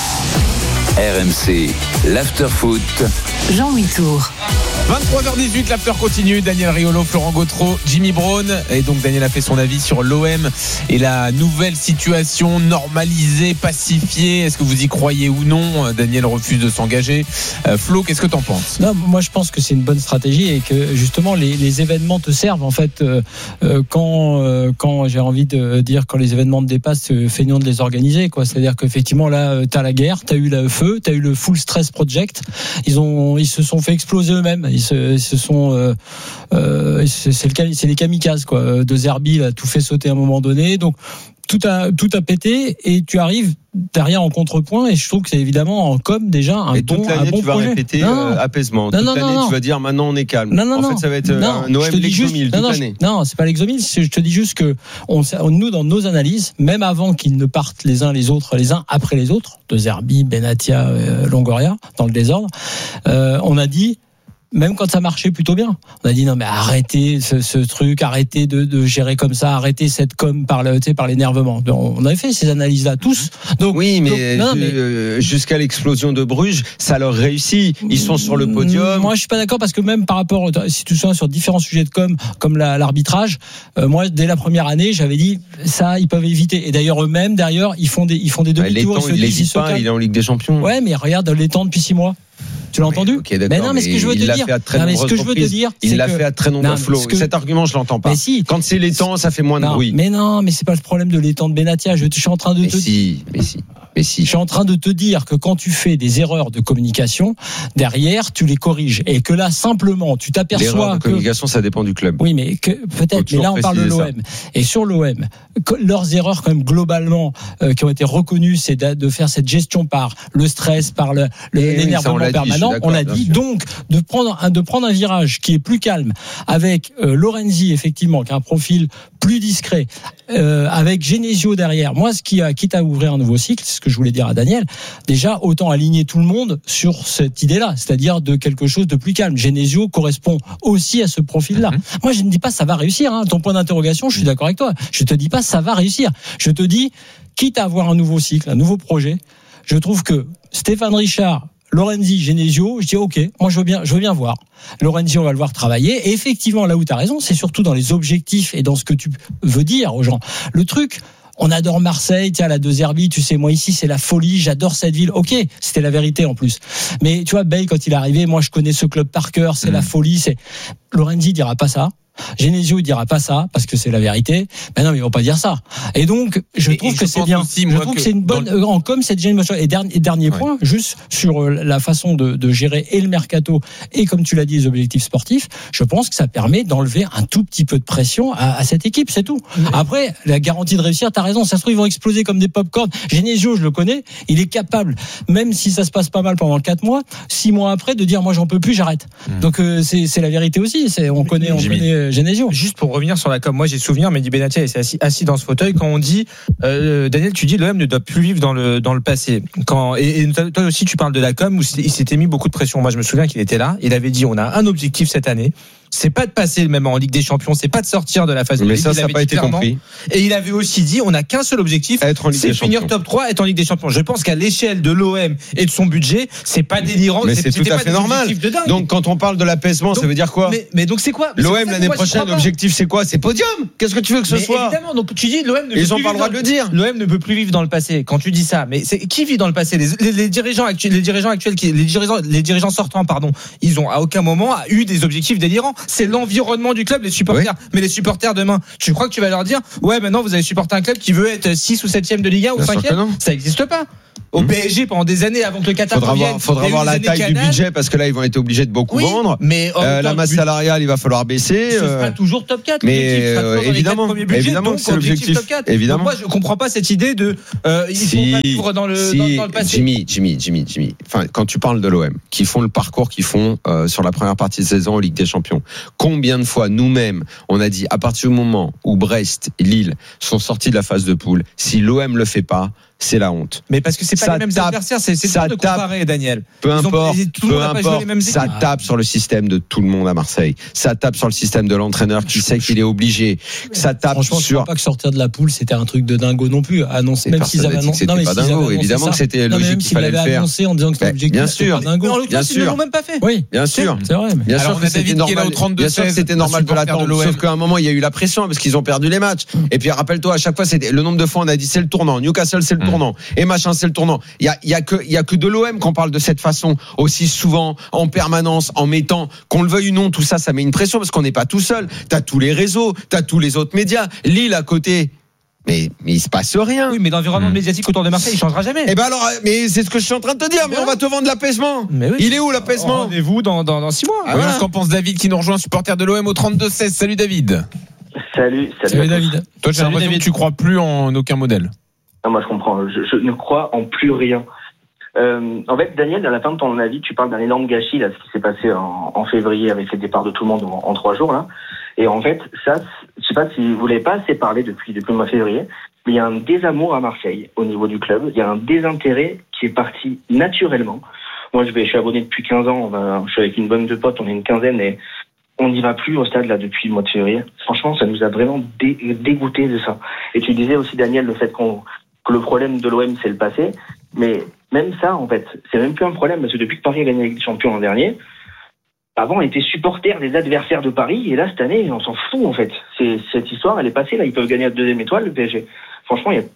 R M C, l'after-foot. Jean-Louis Tour. vingt-trois heures dix-huit, l'after continue. Daniel Riolo, Florent Gautreau, Jimmy Brown. Et donc Daniel a fait son avis sur l'O M et la nouvelle situation normalisée, pacifiée. Est-ce que vous y croyez ou non? Daniel refuse de s'engager. Euh, Flo, qu'est-ce que t'en penses? Non, moi je pense que c'est une bonne stratégie et que justement les, les événements te servent en fait euh, euh, quand euh, quand j'ai envie de dire quand les événements te dépassent, euh, feignons de les organiser quoi. C'est-à-dire qu'effectivement là euh, t'as la guerre, t'as eu le feu, t'as eu le full stress project. Ils ont ils se sont fait exploser eux-mêmes. Ils se, ils se sont euh, euh, c'est, c'est le c'est les kamikazes quoi. De Zerbi a tout fait sauter à un moment donné. Donc tout a tout a pété et tu arrives derrière en contrepoint et je trouve que c'est évidemment en com déjà un et bon toute l'année un bon tu vas projet. répéter non, euh, apaisement. Non, toute non, l'année non, tu vas dire maintenant on est calme. Non, non, en non. fait ça va être non, un Noël l'exomile toute non, l'année. Non, c'est pas l'exomile. Je te dis juste que on, nous dans nos analyses, même avant qu'ils ne partent les uns les autres, les uns après les autres, de Zerbi, Benatia, euh, Longoria, dans le désordre, euh, on a dit. Même quand ça marchait plutôt bien, on a dit non mais arrêtez ce, ce truc, arrêtez de, de gérer comme ça, arrêtez cette com par le, tu sais, par l'énervement. On avait fait ces analyses-là tous. Donc oui, mais, donc, non, mais euh, jusqu'à l'explosion de Bruges, ça leur réussit. Ils sont sur le podium. Moi, je suis pas d'accord parce que même par rapport, si tu te souviens sur différents sujets de com, comme la, l'arbitrage, euh, moi dès la première année, j'avais dit ça, ils peuvent éviter. Et d'ailleurs eux-mêmes, derrière, ils font des, ils font des demi-tours. L'étang, il n'hésite pas, il est en Ligue des Champions. Ouais, mais regarde l'étang depuis six mois. Tu l'as entendu? Okay, mais non, mais ce que je veux te dire, non, mais ce que je veux te dire, il l'a que... fait à très nombreux flots. Que... Cet argument, je l'entends pas. Mais si. Quand c'est l'étang, ça fait moins de non, bruit. Mais non, mais c'est pas le problème de l'étang de Benatia. Je, je suis en train de mais te si, mais si. Mais si. Je suis en train de te dire que quand tu fais des erreurs de communication, derrière, tu les corriges. Et que là, simplement, tu t'aperçois L'erreur de que... communication, ça dépend du club. Oui, mais que, peut-être, mais là, on parle de l'O M. Ça. Et sur l'O M, leurs erreurs, quand même, globalement, euh, qui ont été reconnues, c'est de, de faire cette gestion par le stress, par le, le, l'énervement oui, permanent. On l'a dit. Donc, de prendre, un, de prendre un virage qui est plus calme, avec euh, Lorenzi, effectivement, qui a un profil plus discret, euh, avec Genesio derrière. Moi, ce qui a, quitte à ouvrir un nouveau cycle, c'est ce que je voulais dire à Daniel, déjà, autant aligner tout le monde sur cette idée-là, c'est-à-dire de quelque chose de plus calme. Genesio correspond aussi à ce profil-là. Mm-hmm. Moi, je ne dis pas ça va réussir, hein. Ton point d'interrogation, je suis d'accord avec toi. Je te dis pas ça va réussir. Je te dis, quitte à avoir un nouveau cycle, un nouveau projet, je trouve que Stéphane Richard, Lorenzi, Genesio, je dis ok, moi je veux bien, je veux bien voir. Lorenzi, on va le voir travailler. Et effectivement, là où tu as raison, c'est surtout dans les objectifs et dans ce que tu veux dire aux gens. Le truc, on adore Marseille, tiens, la De Zerbi, tu sais, moi ici c'est la folie, j'adore cette ville. Ok, c'était la vérité en plus. Mais tu vois, Bale, quand il est arrivé, moi je connais ce club par cœur, c'est mmh. la folie. C'est Lorenzi dira pas ça. Genesio il dira pas ça parce que c'est la vérité. Ben non, mais ils vont pas dire ça. Et donc je et, trouve et que je c'est bien. Aussi, je trouve que c'est une bonne le... en com cette génération. Et dernier, dernier ouais. point, juste sur la façon de, de gérer et le mercato et comme tu l'as dit les objectifs sportifs. Je pense que ça permet d'enlever un tout petit peu de pression à, à cette équipe, c'est tout. Ouais. Après la garantie de réussir, t'as raison. Ça se trouve ils vont exploser comme des pop-corn. Genesio, je le connais, il est capable, même si ça se passe pas mal pendant quatre mois, six mois après, de dire moi j'en peux plus, j'arrête. Mmh. Donc euh, c'est, c'est la vérité aussi. C'est on connaît, on Jimmy. connaît Genesio. Juste pour revenir sur la com, moi j'ai souvenir, Mehdi Benatia est assis, assis dans ce fauteuil quand on dit, euh, Daniel, tu dis l'O M ne doit plus vivre dans le dans le passé. Quand et, et toi aussi tu parles de la com où il s'était mis beaucoup de pression. Moi je me souviens qu'il était là, il avait dit on a un objectif cette année. C'est pas de passer même en Ligue des Champions, c'est pas de sortir de la phase de mais Ligue. ça, ça n'a pas été compris. Et il avait aussi dit, on n'a qu'un seul objectif, être en Ligue c'est des finir Champions. top trois, être en Ligue des Champions. Je pense qu'à l'échelle de l'O M et de son budget, c'est pas délirant. Mais c'est, c'est tout à fait normal. Donc quand on parle de l'apaisement, donc, ça veut dire quoi? mais, mais donc c'est quoi? Mais L'O M l'année prochaine, l'objectif c'est quoi? C'est podium. Qu'est-ce que tu veux que ce mais soit? Évidemment. Donc tu dis l'O M ne ils peut ont plus pas le droit de le dire. L'O M ne peut plus vivre dans le passé. Quand tu dis ça, mais c'est qui vit dans le passé? Les, les, les dirigeants actuels, les dirigeants actuels, qui, les dirigeants, les dirigeants sortants, pardon, ils ont à aucun moment eu des objectifs délirants. c'est l'environnement du club, les supporters. Oui. Mais les supporters demain, tu crois que tu vas leur dire, ouais, maintenant vous allez supporter un club qui veut être six ou septième de Ligue un ou cinquième? Ça n'existe pas. Au mmh. P S G pendant des années avant que le Qatar faudra vienne, voir, faudra voir la taille Canal. Du budget parce que là ils vont être obligés de beaucoup oui, vendre. Mais euh, la masse salariale il va falloir baisser. Ce sera toujours top quatre. Mais euh, évidemment, budgets, évidemment donc, c'est l'objectif. Évidemment. Donc moi je comprends pas cette idée de euh, il si, faut pas vivre dans le, si, dans, dans le passé. Jimmy, Jimmy, Jimmy, Jimmy. Enfin quand tu parles de l'O M, qui font le parcours qu'ils font euh, sur la première partie de saison en Ligue des Champions. Combien de fois nous-mêmes on a dit à partir du moment où Brest, Lille sont sortis de la phase de poule, si l'O M le fait pas, c'est la honte. Mais parce que c'est pas ça les mêmes tape, adversaires, c'est c'est dur de comparer, tape, Daniel. Peu Ils importe, ont, peu importe ça tape sur le système de tout le monde à Marseille. Ça tape sur le système de l'entraîneur qui je, sait qu'il est obligé. Ça tape Franchement, sur. Je crois pas que sortir de la poule, c'était un truc de dingo non plus. Annoncer, même s'ils avaient annoncé. C'était pas dingo. Évidemment que c'était logique qu'il fallait le faire. Annoncé en disant que c'était l'objectif. Bien sûr. Bien sûr. Ils l'ont même pas fait. Oui. Bien sûr. C'est vrai. Bien sûr que c'était normal. Bien sûr que c'était normal de l'attendre. Sauf qu'à un moment, il y a eu la pression parce qu'ils ont perdu les matchs. Et puis rappelle-toi, à chaque fois, c'était le nombre de fois on a dit c'est le tournant. Newcastle, c'est le tournant. Et machin, c'est le tournant. Il y a, il y a que, il y a que de l'O M qu'on parle de cette façon aussi souvent, en permanence, en mettant, qu'on le veuille ou non, tout ça, ça met une pression parce qu'on n'est pas tout seul. T'as tous les réseaux, t'as tous les autres médias. Lille à côté. Mais, mais il se passe rien. Oui, mais l'environnement mmh. médiatique autour de Marseille, il changera jamais. Eh ben alors, mais c'est ce que je suis en train de te dire. Mais, mais on va te vendre l'apaisement. Mais oui. Il est où l'apaisement? Rendez-vous dans, dans, dans six mois. Ah, voilà. Ce qu'en pense David qui nous rejoint, supporter de l'O M au trente-deux seize. Salut David. Salut, salut, salut David. Toi, j'ai l'impression que tu crois plus en aucun modèle. Non, moi je comprends. Je, je ne crois en plus rien. Euh, en fait, Daniel, à la fin de ton avis, tu parles d'un énorme gâchis, là, ce qui s'est passé en, en février avec les départs de tout le monde en, en trois jours, là. Et en fait, ça, je sais pas si vous l'avez pas assez parlé depuis, depuis le mois de février, mais il y a un désamour à Marseille au niveau du club. Il y a un désintérêt qui est parti naturellement. Moi, je vais, je suis abonné depuis quinze ans. On va, je suis avec une bonne de potes, on est une quinzaine et on n'y va plus au stade, là, depuis le mois de février. Franchement, ça nous a vraiment dé, dégoûté de ça. Et tu disais aussi, Daniel, le fait qu'on, que le problème de l'O M, c'est le passé. Mais même ça, en fait, c'est même plus un problème, parce que depuis que Paris a gagné la Ligue des Champions l'an dernier, avant, on était supporters des adversaires de Paris, et là, cette année, on s'en fout, en fait. C'est, cette histoire, elle est passée, là, ils peuvent gagner la deuxième étoile, le P S G. Franchement, il y a,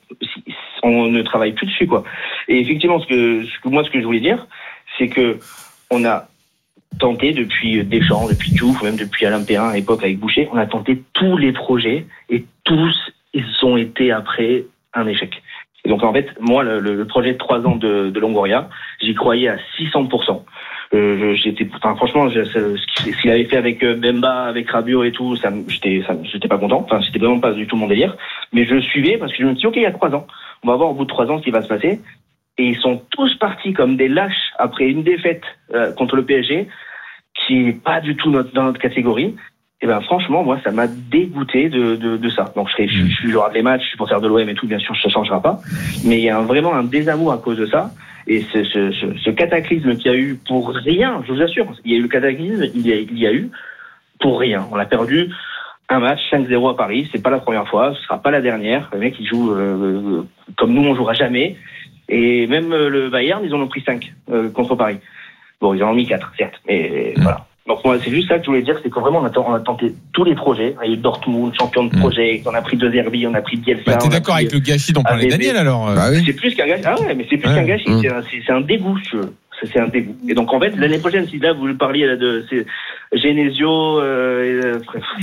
on ne travaille plus dessus, quoi. Et effectivement, ce que, ce que moi, ce que je voulais dire, c'est que on a tenté depuis Deschamps, depuis Diouf, même depuis Alain Perrin à l'époque avec Boucher, on a tenté tous les projets, et tous, ils ont été après un échec. Et donc en fait, moi, le, le projet de trois ans de, de Longoria, j'y croyais à six cents pour cent. Euh, j'étais, enfin, franchement, je, ce qu'il avait fait avec Bemba, avec Rabiot et tout, ça, j'étais, ça, j'étais pas content. Enfin, c'était vraiment pas du tout mon délire. Mais je suivais parce que je me dis, ok, il y a trois ans, on va voir au bout de trois ans ce qui va se passer. Et ils sont tous partis comme des lâches après une défaite euh, contre le P S G, qui est pas du tout notre, dans notre catégorie. Et ben franchement, moi, ça m'a dégoûté de, de, de ça. Donc je serai, je, je, je regarde les matchs, je suis supporter de l'O M et tout, bien sûr, ça changera pas. Mais il y a un, vraiment un désamour à cause de ça. Et ce, ce, ce, ce cataclysme qu'il y a eu pour rien, je vous assure, il y a eu le cataclysme, il y a, il y a eu pour rien. On a perdu un match cinq zéro à Paris, c'est pas la première fois, ce sera pas la dernière. Le mec, il joue euh, comme nous, on jouera jamais. Et même euh, le Bayern, ils en ont pris cinq euh, contre Paris. Bon, ils en ont mis quatre, certes, mais mmh. voilà. Donc moi, c'est juste ça que je voulais dire, c'est que vraiment on a, on a tenté tous les projets. Il y a eu Dortmund, champion de projet, on a pris De Zerbi, on a pris Bielsa. Bah, t'es d'accord avec le gâchis dont parlait Daniel alors bah, oui. C'est plus qu'un gâchis. Ah ouais, mais c'est plus ouais. qu'un gâchis. Mmh. C'est, un, c'est, c'est un dégoût, je veux. C'est, c'est un dégoût. Et donc en fait, l'année prochaine, si là vous parliez là, de c'est Genesio, euh,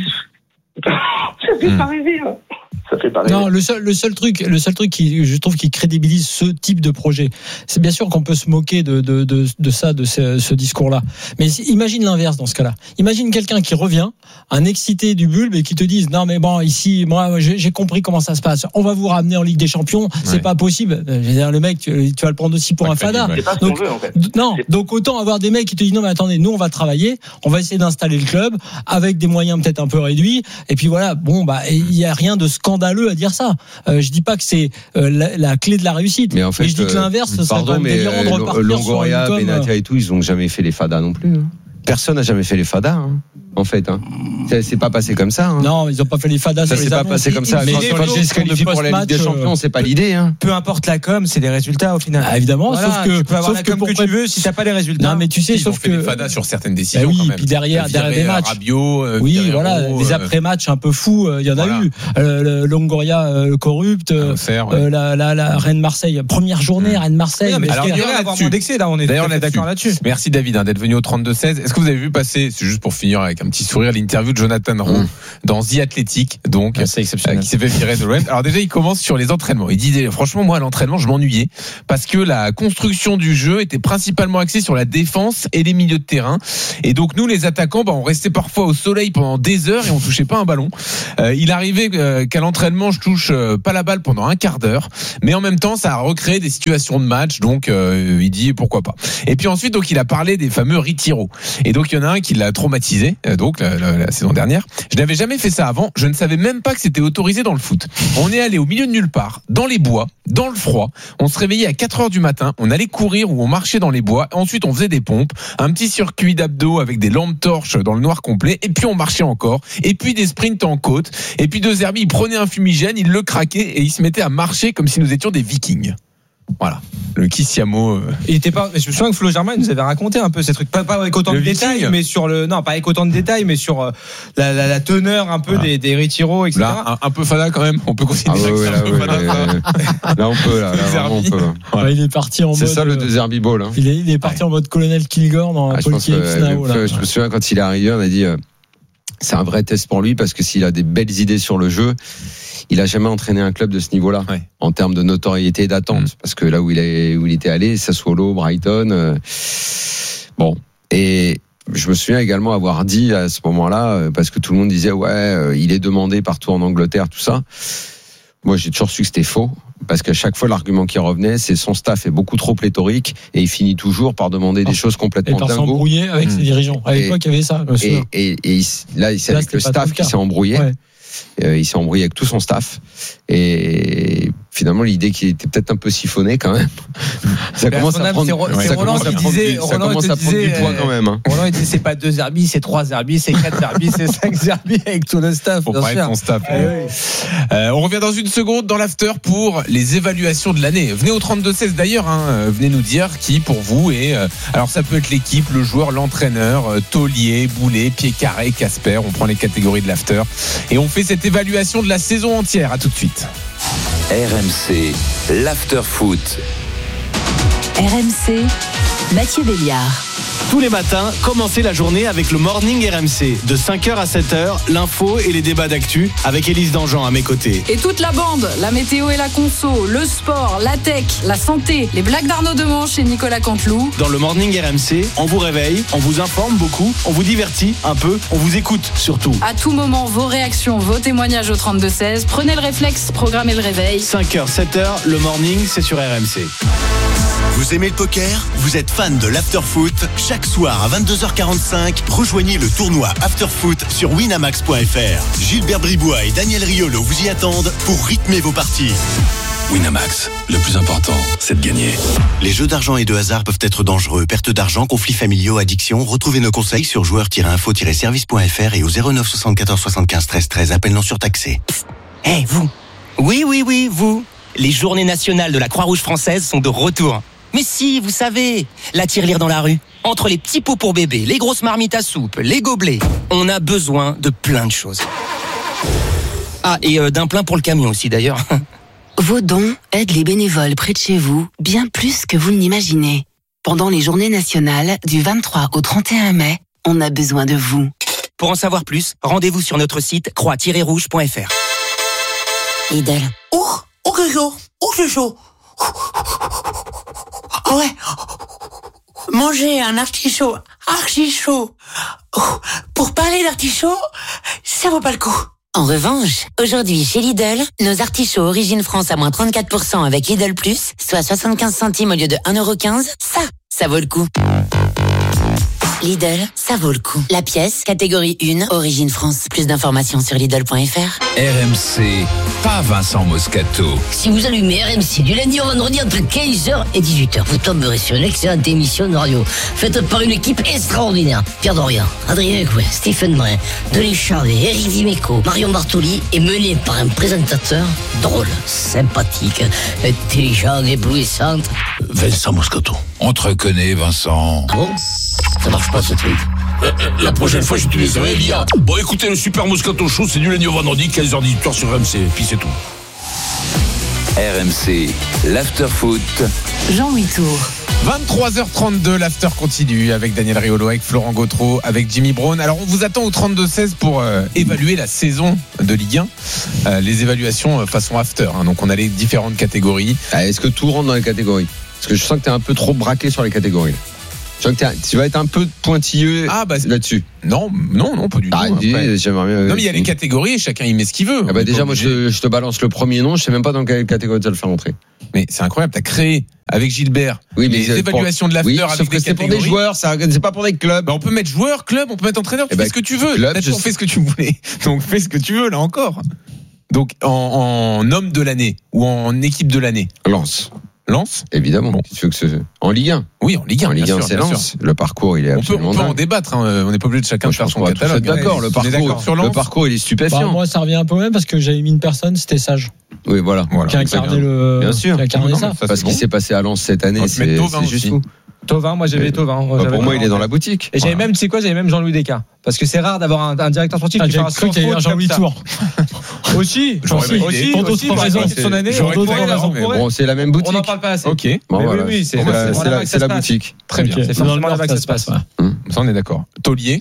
ça fait pas rêver. Hein. Ça fait pas rêver. Non, le seul, le seul truc, le seul truc qui, je trouve, qui crédibilise ce type de projet, c'est bien sûr qu'on peut se moquer de de de, de ça, de ce, ce discours-là. Mais imagine l'inverse dans ce cas-là. Imagine quelqu'un qui revient, un excité du bulbe, et qui te dise non mais bon ici, moi j'ai, j'ai compris comment ça se passe. On va vous ramener en Ligue des Champions. C'est ouais. pas possible. Je veux dire, le mec, tu, tu vas le prendre aussi pour ouais, un fada. C'est pas ce donc, qu'on veut, en fait. Non, c'est... donc autant avoir des mecs qui te disent non mais attendez, nous on va travailler, on va essayer d'installer le club avec des moyens peut-être un peu réduits. Et puis voilà, bon bah il y a rien de scandaleux à dire ça. Euh, je dis pas que c'est euh, la, la clé de la réussite. Mais en fait, mais je dis que l'inverse, ce serait pardon, mais délirant de repartir Longoria, sur une com... Benatia et tout, ils ont jamais fait les fadas non plus. Hein. Personne n'a jamais fait les fadas, hein, en fait. Hein. C'est, c'est pas passé comme ça. Hein. Non, ils n'ont pas fait les fadas. Ça s'est pas passé comme ça. Mais quand le P S G se qualifie pour la Ligue des Champions, c'est pas l'idée. Hein. Peu importe la com, c'est les résultats au final. Ah, évidemment, voilà, sauf que tu peux avoir sauf la com que, que tu veux si t'as pas les résultats. Non, mais tu sais, ils sauf ont fait que des fadas sur certaines décisions. Bah oui, quand même. Puis derrière, derrière des matchs. Rabiot, euh, oui, voilà, euh, des après-matchs un peu fous, il y en a voilà. eu. Euh, le Longoria euh, corrupt, euh, ouais. la, la, la Rennes Marseille, première journée, Rennes Marseille. Alors, il y aurait avoir moins d'excès, là, on est d'accord là-dessus. Merci David d'être venu au trente-deux seize. Est-ce que vous avez vu passer, c'est juste pour finir avec un petit sourire l'interview de Jonathan Roux mmh. dans The Athletic, donc ouais, c'est exceptionnel. Euh, qui s'est fait virer de l'O M. Alors déjà, il commence sur les entraînements. Il disait franchement, moi à l'entraînement, je m'ennuyais parce que la construction du jeu était principalement axée sur la défense et les milieux de terrain. Et donc nous, les attaquants, bah, on restait parfois au soleil pendant des heures et on touchait pas un ballon. Euh, il arrivait euh, qu'à l'entraînement, je touche euh, pas la balle pendant un quart d'heure, mais en même temps, ça a recréé des situations de match. Donc euh, il dit pourquoi pas. Et puis ensuite, donc il a parlé des fameux retiro. Et donc il y en a un qui l'a traumatisé. Euh, donc la, la, la saison dernière, je n'avais jamais fait ça avant. Je ne savais même pas que c'était autorisé dans le foot. On est allé au milieu de nulle part, dans les bois, dans le froid. On se réveillait à quatre heures du matin. On allait courir ou on marchait dans les bois. Ensuite, on faisait des pompes, un petit circuit d'abdos avec des lampes torches dans le noir complet. Et puis on marchait encore. Et puis des sprints en côte. Et puis De Zerbi, il prenait un fumigène, il le craquait et il se mettait à marcher comme si nous étions des Vikings. Voilà, le Kissiamo. Euh... Il était pas. Je me souviens que Flo Germain nous avait raconté un peu ces trucs, pas, pas avec autant le de viking. détails, mais sur le non, pas avec autant de détails, mais sur euh, la, la, la teneur un peu voilà. des, des retiros, et cetera. Là, un, un peu fada quand même. On peut considérer ah ouais, que c'est ouais, un peu ouais, fada. Ouais, là, on peut. Là, là vraiment, on peut. Ouais. Ouais, il est parti en c'est mode. C'est ça le De Zerbi Ball. Hein. Il est, il est parti ouais. en mode colonel Kilgore dans ah, Paul Kief Now. Je me souviens quand il est arrivé, on a dit euh, c'est un vrai test pour lui parce que s'il a des belles idées sur le jeu. Il a jamais entraîné un club de ce niveau-là ouais. en termes de notoriété et d'attente mmh. parce que là où il est où il était allé, Sassuolo, Brighton, euh, bon et je me souviens également avoir dit à ce moment-là parce que tout le monde disait ouais euh, il est demandé partout en Angleterre tout ça. Moi j'ai toujours su que c'était faux parce qu'à chaque fois l'argument qui revenait c'est son staff est beaucoup trop pléthorique et il finit toujours par demander des choses complètement dingo. Et par s'embrouiller avec mmh. ses dirigeants. À l'époque il y avait ça. Et, et, et, et là c'est avec le staff qui s'est embrouillé. Ouais. Euh, il s'est embrouillé avec tout son staff et finalement l'idée qui était peut-être un peu siphonnée quand même ça ben commence à prendre, c'est, ouais, c'est ça Roland commence qui à prendre disait, du, ça Roland commence à prendre disait, du poids quand même hein. Roland il disait c'est pas deux Zerbi c'est trois Zerbi c'est quatre Zerbi c'est cinq Zerbi avec tout le staff pour parler de son staff ah, oui. euh, on revient dans une seconde dans l'after pour les évaluations de l'année. Venez au trente-deux seize d'ailleurs hein, venez nous dire qui pour vous est euh, alors ça peut être l'équipe, le joueur, l'entraîneur, euh, Taulier, Boulet, Pied-Carré, Casper, on prend les catégories de l'after et on fait cette évaluation de la saison entière. À tout de suite. R M C, l'after foot. R M C, Mathieu Béliard. Tous les matins, commencez la journée avec le Morning R M C. De cinq heures à sept heures, l'info et les débats d'actu avec Élise Dangean à mes côtés. Et toute la bande, la météo et la conso, le sport, la tech, la santé, les blagues d'Arnaud Demanche et Nicolas Canteloup. Dans le Morning R M C, on vous réveille, on vous informe beaucoup, on vous divertit un peu, on vous écoute surtout. À tout moment, vos réactions, vos témoignages au trente-deux seize. Prenez le réflexe, programmez le réveil. cinq heures, sept heures, le Morning, c'est sur R M C. Vous aimez le poker ? Vous êtes fan de l'afterfoot ? Chaque soir à vingt-deux heures quarante-cinq, rejoignez le tournoi Afterfoot sur winamax point f r. Gilbert Bribois et Daniel Riolo vous y attendent pour rythmer vos parties. Winamax, le plus important, c'est de gagner. Les jeux d'argent et de hasard peuvent être dangereux. Perte d'argent, conflits familiaux, addiction. Retrouvez nos conseils sur joueurs tiret info tiret service point f r et au zéro neuf soixante-quatorze soixante-quinze treize treize. Appel non surtaxé. Hé, hey, vous ! Oui, oui, oui, vous ! Les journées nationales de la Croix-Rouge française sont de retour. Mais si, vous savez, la tirelire dans la rue, entre les petits pots pour bébé, les grosses marmites à soupe, les gobelets, on a besoin de plein de choses. Ah, et euh, d'un plein pour le camion aussi d'ailleurs. Vos dons aident les bénévoles près de chez vous bien plus que vous ne l'imaginez. Pendant les journées nationales du vingt-trois au trente et un mai, on a besoin de vous. Pour en savoir plus, rendez-vous sur notre site croix tiret rouge point f r. Lidl. Oh, oh que chaud, oh que chaud. Oh ouais. Manger un artichaut archi chaud. Oh, pour parler d'artichaut, ça vaut pas le coup. En revanche, aujourd'hui chez Lidl, nos artichauts Origine France à moins trente-quatre pour cent avec Lidl Plus, soit soixante-quinze centimes au lieu de un euro quinze, ça, ça vaut le coup. Lidl, ça vaut le coup. La pièce, catégorie un, Origine France. Plus d'informations sur Lidl point f r. R M C, pas Vincent Moscato. Si vous allumez R M C du lundi au vendredi entre quinze heures et dix-huit heures, vous tomberez sur une excellente émission de radio faite par une équipe extraordinaire. Pierre Dorian, Adrien Couet, Stephen Brun, Denis Charvet, Eric Dimeco, Marion Bartoli est mené par un présentateur drôle, sympathique, intelligent, éblouissant. Vincent Moscato. On te reconnaît, Vincent. Ah bon ? Ça marche pas ce truc. La prochaine fois j'utiliserai l'I A. Bon écoutez, le Super Moscato Show, c'est du lundi au vendredi, quinze heures dix-huit heures sur R M C, puis c'est tout. R M C, l'afterfoot. Jean-Louis Tour. vingt-trois heures trente-deux, l'after continue avec Daniel Riolo, avec Florent Gautreau, avec Jimmy Brown. Alors on vous attend au trente-deux seize pour euh, évaluer la saison de Ligue un, euh, les évaluations euh, façon after, hein. Donc on a les différentes catégories. Ah, est-ce que tout rentre dans les catégories? Parce que je sens que tu es un peu trop braqué sur les catégories. Je sens que tu vas être un peu pointilleux ah bah, là-dessus. Non, non, non, pas du ah, tout. Dis, j'aimerais bien, non, mais il y a les catégories et chacun y met ce qu'il veut. Ah bah déjà, moi, je, je te balance le premier nom, je sais même pas dans quelle catégorie tu vas le faire entrer. Mais c'est incroyable, tu as créé avec Gilbert oui, mais les évaluations pour... de l'after oui, avec sauf des que c'est catégories. Pour des joueurs, ça, c'est pas pour des clubs. Bah, on peut mettre joueur, club, on peut mettre entraîneur, tu eh fais bah, ce que tu veux. Club, tu fais ce que tu voulais. Donc fais ce que tu veux là encore. Donc en, en homme de l'année ou en équipe de l'année. Lance. Lens, évidemment. Bon. Tu veux que ce... En Ligue un. Oui, en Ligue un. En Ligue un, sûr, c'est Lens. Le parcours, il est on peut, absolument on peut dingue. en débattre. Hein. On n'est pas obligé de chacun moi, de faire son catalogue. D'accord. Le parcours, sur le parcours, il est stupéfiant. Bah, moi, ça revient un peu même parce que j'avais mis une personne, c'était Sage. Oui, voilà. voilà. Qui a incarné le. Bien sûr. Qui a incarné non, ça. Parce qu'il bon. s'est passé à Lens cette année, c'est, c'est juste fou. Tovin, moi j'avais Tovin. Bah, pour moi, il est dans la boutique. Et j'avais même, tu sais quoi, j'avais même Jean-Louis Descartes. Parce que c'est rare d'avoir un, un directeur sportif ah, qui fait un sans faute Jean-Louis Tour. Aussi, aussi, aussi, aussi, pour raison de son année. Bon, c'est la même boutique. On n'en parle pas assez. Ok. Bon, oui, oui, c'est la boutique. Très bien. C'est forcément là-bas que ça se passe. Ça, on est d'accord. Taulier.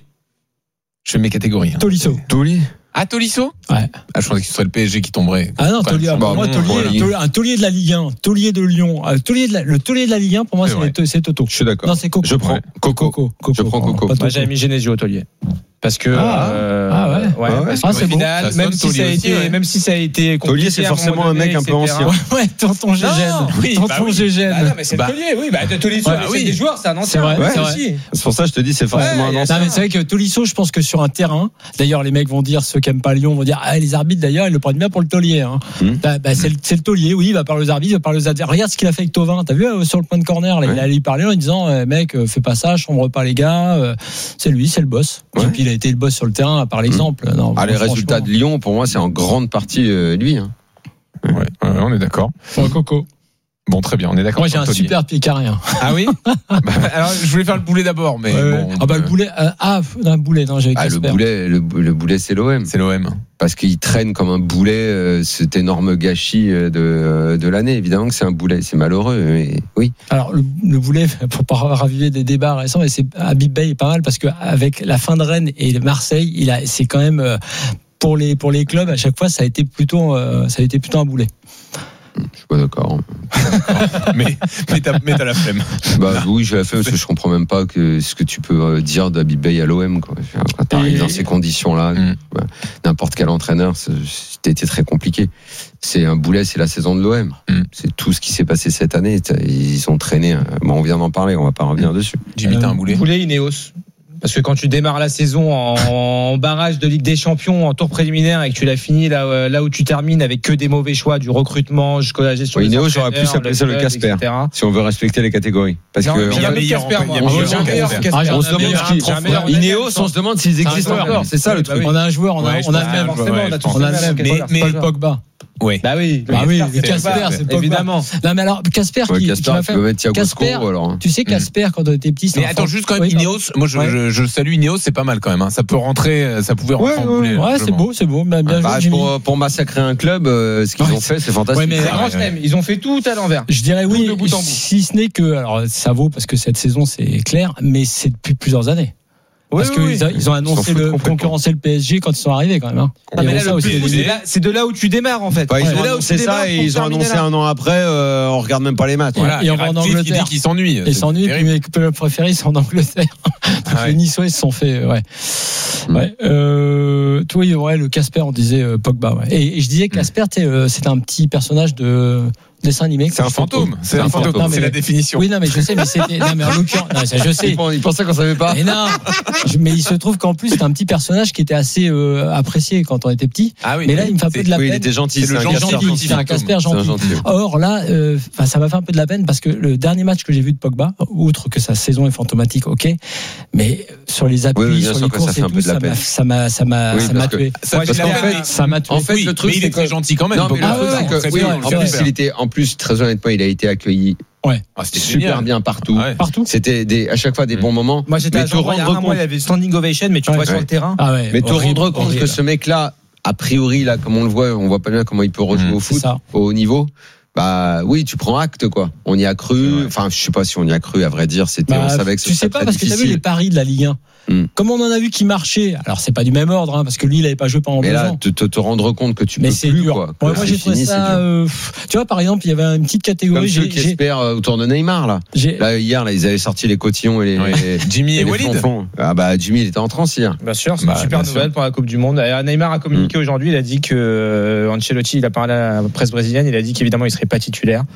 Je fais mes catégories. Tolisso. Taulier. Ah, Tolisso? Ouais. Ah, je pensais que ce serait le P S G qui tomberait. Ah non, Taulier, pour bah, moi, bon, Taulier, voilà. un Taulier de la Ligue un, Taulier de Lyon, euh, Taulier de la, le Taulier de la Ligue un, pour moi, c'est, c'est, c'est Toto. Je suis d'accord. Non, c'est Coco. Je prends Coco. Coco. Coco. Je prends Coco. Moi, j'avais mis Genesio au Taulier. Parce que ah, euh, ah ouais, ouais ah, ouais. Parce ah, que c'est final, bon. même si ça a été, ouais. même si ça a été Taulier, c'est forcément un mec un peu ancien. Ouais, tonton Gégène. Oui, tonton Gégène. Ah non, mais c'est bah. Taulier, oui, bah Taulier, c'est des joueurs, c'est un ancien. C'est vrai, ouais, c'est vrai. C'est pour ça que je te dis, c'est forcément un ancien. Non, mais c'est vrai que Tolisso, je pense que sur un terrain, d'ailleurs, les mecs vont dire, ceux qui aiment pas Lyon vont dire, ah, les arbitres, d'ailleurs, ils le prennent bien pour le Taulier, hein. Bah, bah, c'est le, c'est le Taulier, oui, il va parler aux arbitres, il va parler aux adversaires. Regarde ce qu'il a fait avec Thauvin. T'as vu, euh, sur le point de corner, là, ouais. il allait lui parler en disant, euh, mec, euh, fais pas ça, chambre pas les gars, euh, c'est lui, c'est le boss. Ouais. Et puis, il a été le boss sur le terrain, par l'exemple. Non, ah, les résultats de Lyon, pour moi, c'est en grande partie euh, lui. Hein. Ouais, ouais, on est d'accord. Bon, Coco. Bon, très bien, on est d'accord. Moi, j'ai un super pied carré. Hein. Ah oui bah, alors, je voulais faire le boulet d'abord, mais ouais, bon. Ah bah, le boulet, euh, ah, un boulet, non, j'avais ah, le boulet, le, le boulet, c'est l'O M. C'est l'O M. Parce qu'il traîne comme un boulet euh, cet énorme gâchis de, euh, de l'année. Évidemment que c'est un boulet, c'est malheureux, mais oui. Alors, le, le boulet, pour pas raviver des débats récents, mais c'est, Habib Beye est pas mal parce qu'avec la fin de Rennes et Marseille, il a, c'est quand même, euh, pour les, pour les clubs, à chaque fois, ça a été plutôt, euh, ça a été plutôt un boulet. Je suis pas d'accord. mais, mais, t'as, mais t'as la flemme. Bah oui, j'ai la flemme parce que je comprends même pas que ce que tu peux dire d'Habib Beye à l'O M. Quoi. Quand t'arrives dans ces conditions-là, mm. bah, n'importe quel entraîneur, c'était très compliqué. C'est un boulet, c'est la saison de l'O M. Mm. C'est tout ce qui s'est passé cette année. Ils ont traîné. Bon, on vient d'en parler, on va pas revenir mm. dessus. Jimmy, t'as un boulet. Boulet, Ineos. Parce que quand tu démarres la saison en, en barrage de Ligue des Champions, en tour préliminaire, et que tu l'as fini là, là où tu termines avec que des mauvais choix, du recrutement jusqu'à la gestion oui, des Ineos, j'aurais pu s'appeler ça le Casper, si on veut respecter les catégories. Parce non, que il y a meilleur Casper, moi. On se demande Ineos, on se demande s'ils existent encore. C'est ça le truc. On a un joueur, on a le même. On a le même. Mais Paul Pogba. Oui. Bah oui. Bah oui, Casper, c'est pas évidemment. Non mais alors Casper ouais, qui, Casper, qui m'a fait Casper. Alors. Tu sais Casper quand on était petit. Mais attends juste quand même oui, Ineos. Moi je, ouais. je, je salue Ineos, c'est pas mal quand même. Hein. Ça peut rentrer, ça pouvait rentrer ouais, en boulet. Ouais, c'est beau, c'est beau. Bien bah, joué, pour pour massacrer un club, euh, ce qu'ils ouais, ont fait, c'est fantastique. Ouais, mais grand chelem, ils ont fait tout à l'envers. Je dirais oui, si ce n'est que alors ça vaut parce que cette saison c'est clair, mais c'est depuis plusieurs années. Parce oui, qu'ils oui. ils ont annoncé ils le concurrencer le P S G quand ils sont arrivés quand même. Hein. Ah, mais là, le aussi, c'est, là, c'est de là où tu démarres en fait. Bah, ils ouais, ont annoncé ça et ils ont annoncé là. un an après. Euh, on regarde même pas les matchs. Voilà, et on va en Angleterre. Qui s'ennuie. Ils s'ennuient. Puis mes clubs préférés sont en Angleterre. Ah ouais. Les Niçois ils se sont fait. Ouais. Mm. Ouais. Euh, toi, ouais, le Casper, on disait euh, Pogba. Ouais. Et, et je disais Casper, mm. c'était un petit personnage de dessin animé. C'est un fantôme. C'est un fantôme. Non, mais, c'est la définition. Oui, non, mais je sais, mais c'était. Non, mais en l'occurrence, non, ça, je sais. Il pensait qu'on savait pas. Mais non. Je, mais il se trouve qu'en plus, c'est un petit personnage qui était assez euh, apprécié quand on était petit. Ah oui. Mais là, il me fait un peu de la oui, peine. Il était gentil. C'est, c'est un gentil. C'est un Casper gentil. Or là, euh, ça m'a fait un peu de la peine parce que le dernier match que j'ai vu de Pogba, outre que sa saison est fantomatique, ok, mais sur les appuis, oui, sur les courses et tout, ça m'a, ça m'a, ça m'a, ça m'a tué. Parce qu'en fait, ça m'a tué. En fait, le truc, mais il est très gentil quand même. Non, mais le truc, c'est que, oui, en plus, il était, en plus, très honnêtement, il a été accueilli. Ouais. Ah, c'était super génial. Bien partout. Ouais. Partout. C'était des, à chaque fois des bons moments. Moi, j'étais à Jean, il y a un mois, il y avait standing ovation, mais tu ouais. vois ouais. sur le terrain. Ah ouais. Mais te rendre compte horrible. Que ce mec-là, a priori, là, comme on le voit, on voit pas bien comment il peut rejouer mmh, au foot, au haut niveau. bah oui, tu prends acte quoi. On y a cru. Enfin, je sais pas si on y a cru. À vrai dire, c'était. Bah, on savait que tu sais pas parce difficile. que t'as vu les paris de la Ligue un. Hmm. Comme on en a vu qui marchaient. Alors c'est pas du même ordre hein, parce que lui il avait pas joué pendant deux ans. Mais là, te, te, te rendre compte que tu mais peux c'est plus dur. quoi. Ouais, moi j'ai trouvé fini, ça. Euh, tu vois par exemple, il y avait une petite catégorie. Comme j'ai, ceux qui j'ai... espèrent autour de Neymar là. Là hier là, ils avaient sorti les cotillons et les. Ouais. les Jimmy et, et Walid. Ah bah Jimmy il était en transe hier. Bien sûr, c'est bah, une super nouvelle sûr. pour la Coupe du Monde. Neymar a communiqué mmh. aujourd'hui. Il a dit que Ancelotti, il a parlé à la presse brésilienne. Il a dit qu'évidemment il serait pas titulaire.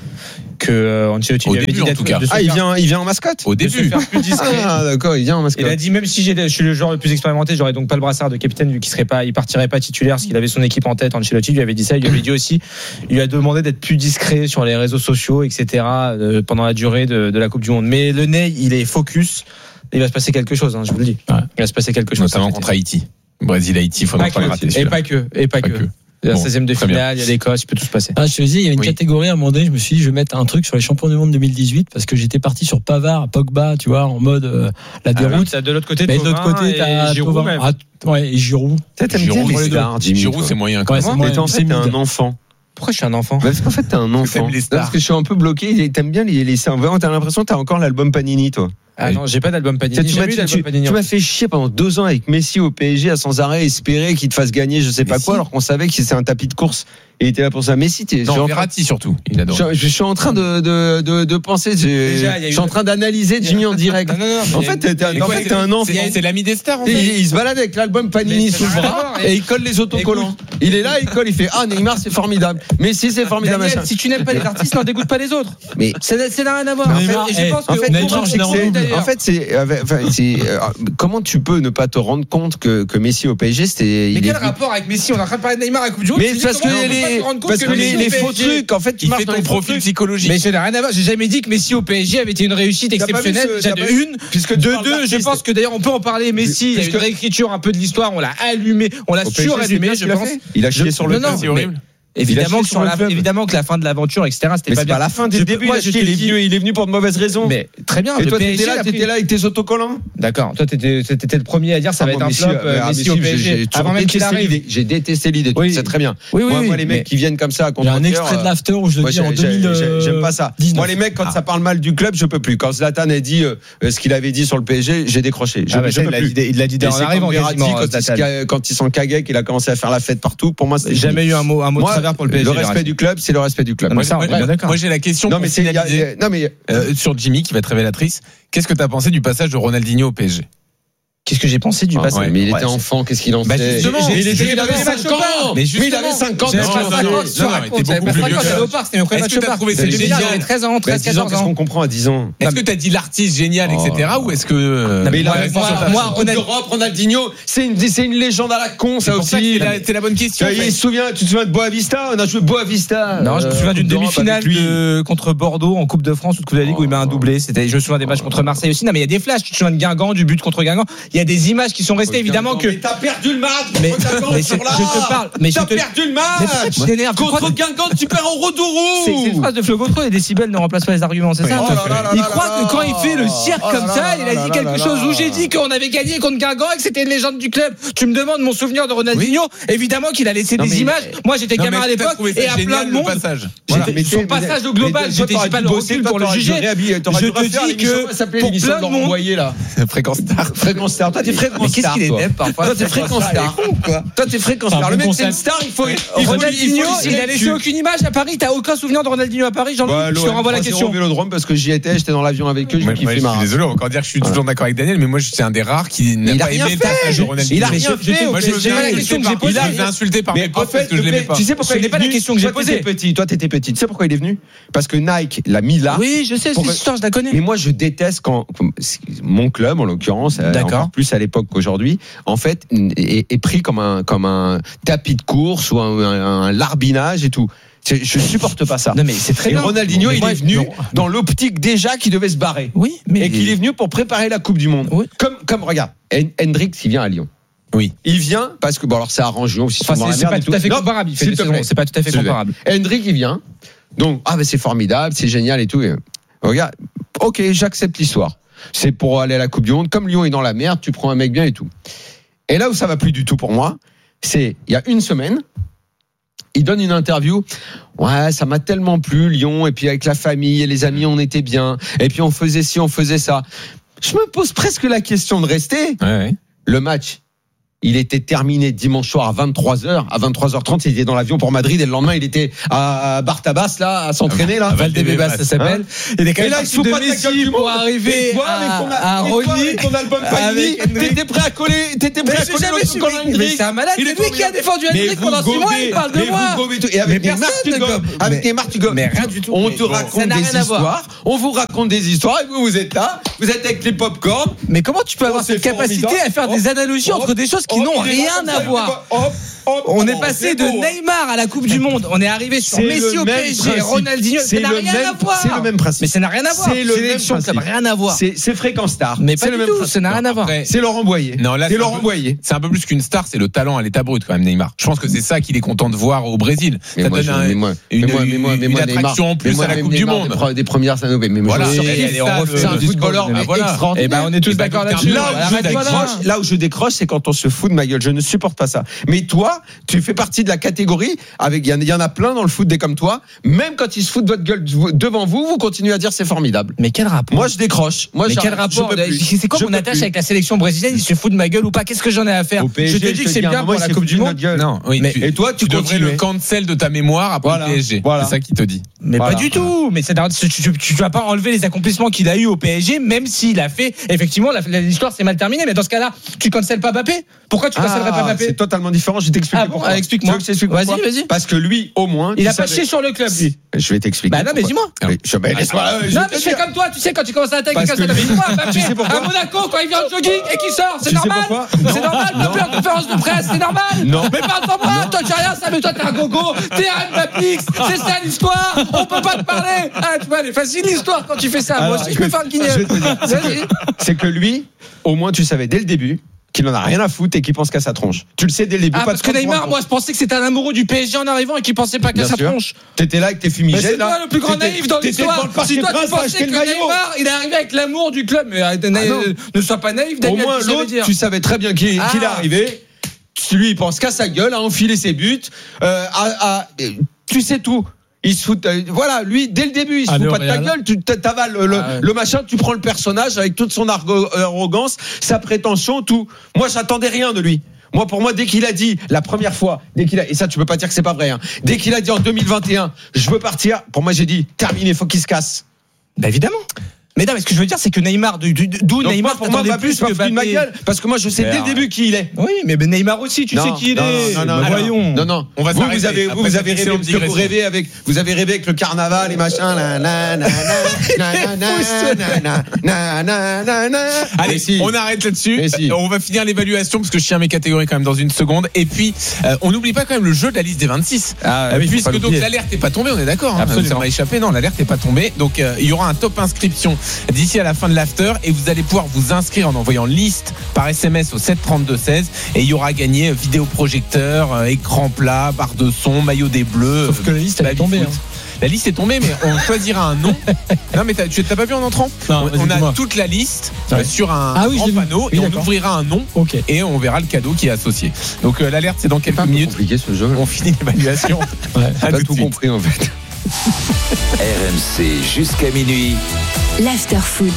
Que Ancelotti au lui avait début, dit en tout cas. Ah, il vient, il vient en mascotte. Au début, de se faire plus discret. Ah, d'accord, il vient en mascotte. Il a dit même si j'ai, je suis le joueur le plus expérimenté, j'aurais donc pas le brassard de capitaine vu qu'il serait pas, il partirait pas titulaire parce qu'il avait son équipe en tête. Ancelotti lui avait dit ça. Il lui avait dit aussi, il lui a demandé d'être plus discret sur les réseaux sociaux, et cetera. Euh, pendant la durée de, de la Coupe du Monde. Mais le nez, il est focus. Il va se passer quelque chose, hein, je vous le dis. Ouais. Il va se passer quelque chose. Notamment contre Haïti. Brésil-Haïti, il faudra pas le rater. Et pas que, et pas, pas que. que. La bon, seizième de finale, il y a l'Écosse, il peut tout se passer. Ah, je te dis, il y avait une oui. catégorie à un moment donné, je me suis dit, je vais mettre un truc sur les champions du monde deux mille dix-huit parce que j'étais parti sur Pavard, Pogba, tu vois, en mode euh, la déroute. Ah oui, de l'autre côté, mais de l'autre côté, t'as Giroud. Ah, ouais, et Giroud. Giroud, Giroud, c'est moyen. Ouais, c'est moyen. En fait, t'es un enfant. Pourquoi je suis un enfant? Parce qu'en fait, t'es un enfant. Parce que je suis un peu bloqué. T'aimes bien les, les, vraiment, t'as l'impression que t'as encore l'album Panini, toi. Ah non, j'ai pas d'album Panini. Tu, m'as, tu, Panini tu m'as fait chier pendant deux ans avec Messi au P S G à sans arrêt espérer qu'il te fasse gagner je sais pas Messi. quoi alors qu'on savait que c'était un tapis de course et il était là pour ça. Messi, t'es. Non, Verratti surtout. Il adore. Je, je suis en train de de de, de penser. Je, Déjà, je suis en train d'analyser Jimmy en direct. Non, non, non, en fait, t'es, t'es, en fait, t'es un enfant. C'est, c'est l'ami des stars. En fait. il, il se balade avec l'album Panini sous le bras et il colle les autocollants. Il est là, il colle, il fait ah Neymar c'est formidable. Messi c'est formidable. Daniel, si tu n'aimes pas les artistes, n'en dégoûte pas les autres. Mais ça n'a rien à voir. Je pense que en fait c'est Enfin, c'est, euh, comment tu peux ne pas te rendre compte que, que Messi au P S G c'était. Mais il quel est... rapport avec Messi? On est en train de parler de Neymar à Coupe du Monde. Mais parce que les, parce que les, les faux trucs, en fait, il fait ton profil psychologique. Mais ça n'a rien à voir. J'ai jamais dit que Messi au P S G avait été une réussite exceptionnelle. Déjà de une, puisque de deux, je pense que d'ailleurs on peut en parler. Messi, il y a une réécriture un peu de l'histoire. On l'a allumé, on l'a surallumé. Je pense. Il a chié sur le terrain. C'est horrible. Évidemment que, sur la, évidemment que la fin de l'aventure, et cetera, c'était mais pas c'est bien. Pas la fin dès le début. Moi, il, est venu, il est venu pour de mauvaises raisons. Mais très bien. Et toi, t'étais là, t'étais là avec tes autocollants. D'accord. Toi, t'étais, t'étais le premier à dire ça va être un flop. Messi au P S G. Avant même qu'il arrive. J'ai détesté l'idée. Tu sais très bien. Oui, oui. Moi, les mecs qui viennent comme ça à contre-cœur. Il y a un extrait de l'after où je le dis en deux mille. J'aime pas ça. Moi, les mecs, quand ça parle mal du club, je peux plus. Quand Zlatan a dit ce qu'il avait dit sur le P S G, j'ai décroché. Il l'a dit en arrivant. Quand il s'en caguait, qu'il a commencé à faire la fête partout. Pour moi, c'est jamais eu un mot un mot de travers pour le P S G. Du club, c'est le respect du club. Moi, ça, moi, moi j'ai la question. Non mais c'est, y a, y a, non mais euh, sur Jimmy qui va être révélatrice. Qu'est-ce que tu as pensé du passage de Ronaldinho au P S G? Qu'est-ce que j'ai pensé du ah, passage? Ouais, mais il était ouais, enfant, qu'est-ce qu'il en bah, sait? Justement, mais il, était, il avait cinq ans. Mais il avait cinq ans. C'était beaucoup plus vieux que C'était mon premier match. Est-ce que tu as trouvé c'est génial? J'avais treize ans, treize, quatorze ans. Qu'est-ce qu'on comprend à dix ans? Est-ce que tu as dit l'artiste génial, et cetera, ou est-ce que mais moi, on a Europe, Ronaldinho, c'est une c'est une légende à la con, ça aussi. C'est la bonne question. Tu te souviens, tu te souviens de Boavista? On a joué Boavista. Non, je me souviens d'une demi-finale contre Bordeaux en Coupe de France ou Coupe de la Ligue où il met un doublé. C'était, je me souviens des matchs contre Marseille aussi. Non, mais il y a des flashs. Tu te souviens de Guingamp, du but contre Guingamp. Il y a des images qui sont restées évidemment que. Mais t'as perdu le match. Mais, mais je te parle. Mais t'as je te... perdu le match. Contre Guingamp, tu perds au Rodourou. C'est une phrase de Flo Gautreau. Les décibels ne remplacent pas les arguments. C'est ça. Il croit que quand il fait le cirque comme ça, il a dit quelque chose où j'ai dit qu'on avait gagné contre Guingamp et que c'était une légende du club. Tu me demandes mon souvenir de Ronaldinho. Évidemment qu'il a laissé des images. Moi, j'étais gamin à l'époque et à plein de monde. Son passage au global, j'étais pas le recul pour le juger. Je te dis que pour plein de monde. Fréquence star. Fréquence star. Toi, t'es fréquence star. Qu'est-ce qu'il est parfois? Toi, t'es fréquence star. Toi, t'es fréquence star. Le mec, c'est une star. Il faut. Ronaldinho, il a laissé aucune image à Paris. T'as aucun souvenir de Ronaldinho à Paris, Jean-Louis? Je te renvoie la question. Au Vélodrome parce que j'y étais, j'étais dans l'avion avec eux. Je suis désolé, on va encore dire que je suis toujours d'accord avec Daniel, mais moi, c'est un des rares qui n'a pas aimé le passage de Ronaldinho. Il a rien fait. Moi, j'ai pas la question que j'ai posée. Il a insulté par mes potes parce que je l'aimais pas. Tu sais pourquoi? Ce n'est pas la question que j'ai posée. Toi, t'étais petit. Tu sais pourquoi il est venu? Parce que Nike l'a mis là. Oui, je sais, cette histoire, je la connais. Mais moi, je déteste quand mon club, en l'occurrence, encore plus à l'époque qu'aujourd'hui, en fait, est, est pris comme un comme un tapis de course ou un, un, un larbinage et tout. Je supporte pas ça. Non mais c'est très et bien. Ronaldinho, il est venu non. dans l'optique déjà qu'il devait se barrer. Oui, mais et qu'il est venu pour préparer la Coupe du Monde. Oui. Comme comme regarde, Hendrix, il vient à Lyon. Oui. Il vient parce que bon alors ça arrange Lyon aussi. Enfin, c'est, c'est pas tout à fait comparable. Il fait c'est pas tout à fait comparable. Hendrix, il vient. Donc ah ben c'est formidable, c'est génial et tout. Et, regarde, ok, j'accepte l'histoire. C'est pour aller à la Coupe du Monde. Comme Lyon est dans la merde, tu prends un mec bien et tout. Et là où ça va plus du tout pour moi, c'est il y a une semaine. il donne une interview. Ouais, ça m'a tellement plu, Lyon, et puis avec la famille et les amis, on était bien. Et puis on faisait ci, on faisait ça. Je me pose presque la question de rester. Ouais, ouais. Le match, il était terminé dimanche soir à vingt-trois heures. À vingt-trois heures trente, il était dans l'avion pour Madrid. Et le lendemain, il était à Bartabas, là, à s'entraîner, là. À Valdebebas, ça s'appelle. Hein et là, il se fout pas de la gueule du pour arriver à Rony. Ton album Fanny, t'étais prêt à coller, t'étais prêt à coller l'autre contre Hendrik. Mais c'est un malade. C'est lui qui a défendu Hendrik pendant six mois. Il parle de moi. Et avec Neymar, tu gobes. Avec Neymar, tu gobes. Mais rien du tout. On te raconte des histoires. On vous raconte des histoires. Et vous, vous êtes là. Vous êtes avec les pop-corn. Mais comment tu peux avoir cette capacité à faire des analogies entre des choses qui n'ont rien à voir? Hop, hop, on est passé de Neymar à la Coupe du Monde. On est arrivé sur Messi au P S G, Ronaldinho. Ça n'a rien à voir. C'est le même principe. Mais ça n'a rien à voir. C'est le même principe. Ça n'a rien à voir. C'est Fréquence Star. Mais pas du tout. Ça n'a rien à voir. C'est Laurent Boyer. Non, là, c'est Laurent Boyer. C'est un peu plus qu'une star. C'est le talent à l'état brut quand même, Neymar. Je pense que c'est ça qu'il est content de voir au Brésil. Ça donne une attraction en plus à la Coupe du Monde. Des premières années. Mais voilà. C'est un footballeur extraordinaire. Et ben on est tous d'accord là-dessus. Là où je décroche, c'est quand on se fout de ma gueule. Je ne supporte pas ça. Mais toi, tu fais partie de la catégorie avec, il y en a plein dans le foot des comme toi. Même quand ils se foutent de votre gueule devant vous, vous continuez à dire c'est formidable. Mais quel rapport? Moi, je décroche. Moi, mais quel rapport? C'est quoi mon attache avec la sélection brésilienne? Il se fout de ma gueule ou pas? Qu'est-ce que j'en ai à faire? P S G, je te dis que c'est bien pour la Coupe du Monde. Non, oui. Mais, et toi, tu, tu devrais le cancel de ta mémoire après voilà, le P S G. Voilà. C'est ça qu'il te dit. Mais voilà. Pas du tout. Mais c'est, tu, tu vas pas enlever les accomplissements qu'il a eu au P S G, même s'il a fait. Effectivement, l'histoire c'est mal terminée. Mais dans ce cas-là, tu cancelles pas Mbappé? Pourquoi tu cancellerais ah, pas Mbappé? C'est totalement différent. Je t'explique. Ah bon, pourquoi. Explique-moi. Vas-y, vas-y. Parce que lui, au moins, il a pas chié sur le club, lui. Je vais t'expliquer. Bah non, mais dis-moi. Non, mais c'est comme toi. Tu sais quand tu commences à attaquer, dis-moi. Mbappé à Monaco quand il vient en jogging et qu'il sort, c'est normal. C'est normal. Mbappé en conférence de presse, c'est normal. Non. Mais pas devant moi. Toi, tu as rien ça, mais toi, t'es un gogo. T'es un Mbappé. C'est ça l'histoire. On peut pas te parler. Ah, tu vois, elle est facile l'histoire quand tu fais ça. Moi aussi, je peux faire le guignol. C'est que lui, au moins, tu savais dès le début qu'il en a rien à foutre et qu'il pense qu'à sa tronche. Tu le sais dès le début. Ah, pas parce que Neymar, moi, je pensais que c'était un amoureux du P S G en arrivant et qu'il pensait pas qu'à sa tronche. T'étais là avec tes fumigènes. Mais c'est toi le plus grand naïf dans l'histoire. Si toi tu pensais que Neymar, il est arrivé avec l'amour du club, mais ne sois pas naïf, Daniel. Au moins l'autre, tu savais très bien qu'il est arrivé. Lui, il pense qu'à sa gueule, à enfiler ses buts, tu sais tout. Il se fout, euh, voilà, lui, dès le début, il se ah, fout pas de ta gueule, tu t'avales le, ah, ouais. le machin, tu prends le personnage avec toute son argo, arrogance, sa prétention, tout. Moi, j'attendais rien de lui. Moi, pour moi, dès qu'il a dit, la première fois, dès qu'il a, et ça, tu peux pas dire que c'est pas vrai, hein, dès qu'il a dit en deux mille vingt et un, je veux partir, pour moi, j'ai dit, terminé, faut qu'il se casse. Bah, évidemment. Mais non, mais ce que je veux dire, c'est que Neymar, d'où Neymar, pour moi, plus que Mbappé. Ma gueule, parce que moi, je sais dès le début qui il est. Oui, mais Neymar aussi, tu non, sais qui il non, est. Non, non, non, voyons. Non, non. On va vous, vous avez, vous, vous avez rêvé, parce que vous rêvez avec, vous avez rêvé avec le carnaval et machin. Allez, on arrête là-dessus. On va finir l'évaluation parce que je tiens mes catégories quand même dans une seconde. Et puis, on n'oublie pas quand même le jeu de la liste des vingt-six. Puisque donc l'alerte n'est pas tombée, on est d'accord. Ça m'a échappé. Non, l'alerte n'est pas tombée. Donc, il y aura un top inscription d'ici à la fin de l'after et vous allez pouvoir vous inscrire en envoyant liste par S M S au sept trente-deux seize et il y aura gagné vidéoprojecteur, écran plat, barre de son, maillot des Bleus. Sauf que la liste elle est tombée. Hein. La liste est tombée, mais on choisira un nom. Non, mais t'as, tu t'as pas vu en entrant? Non, On a dis-moi. toute la liste ouais. sur un ah, oui, grand panneau oui, et on d'accord. ouvrira un nom okay. et on verra le cadeau qui est associé. Donc euh, l'alerte c'est dans quelques minutes. C'est compliqué ce jeu. On finit l'évaluation. Ouais, j'ai pas tout compris en fait. R M C jusqu'à minuit. L'after-foot.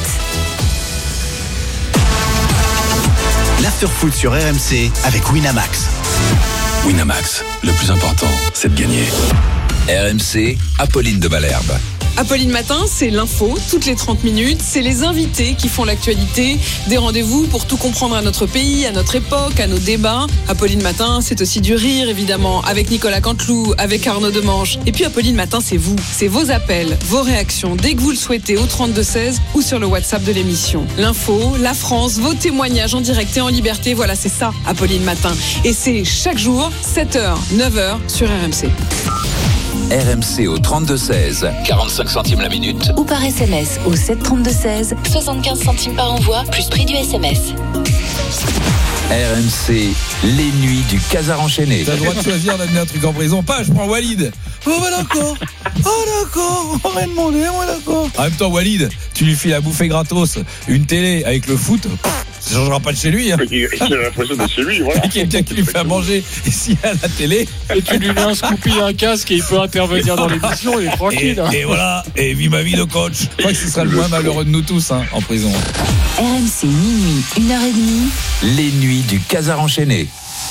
L'after-foot sur R M C avec Winamax. Winamax, le plus important, c'est de gagner. R M C, Apolline de Malherbe. Apolline Matin, c'est l'info, toutes les trente minutes, c'est les invités qui font l'actualité, des rendez-vous pour tout comprendre à notre pays, à notre époque, à nos débats. Apolline Matin, c'est aussi du rire évidemment, avec Nicolas Canteloup, avec Arnaud Demanche. Et puis Apolline Matin, c'est vous, c'est vos appels, vos réactions, dès que vous le souhaitez au trente-deux seize ou sur le WhatsApp de l'émission. L'info, la France, vos témoignages en direct et en liberté, voilà c'est ça Apolline Matin. Et c'est chaque jour, sept heures, neuf heures sur R M C. R M C au trente-deux seize, quarante-cinq centimes la minute. Ou par S M S au sept trente-deux seize, soixante-quinze centimes par envoi, plus prix du S M S. R M C, les nuits du Casar enchaîné. T'as le droit de choisir d'amener un truc en prison. Pas, je prends Walid. Oh bah d'accord. Oh d'accord. On va demander, moi d'accord. En même temps, Walid, tu lui files à bouffer gratos une télé avec le foot. Ça changera pas de chez lui. Hein. Il a l'impression de chez lui, voilà. Quelqu'un qui lui fait à manger ici à la télé. Et tu lui mets un scoopy, un casque et il peut intervenir dans l'émission, il est tranquille. Et, et voilà, et vie ma vie de coach. Je crois que ce sera le moins malheureux de nous tous hein, en prison. R M C minuit, une heure trente. Les nuits du Casar enchaîné.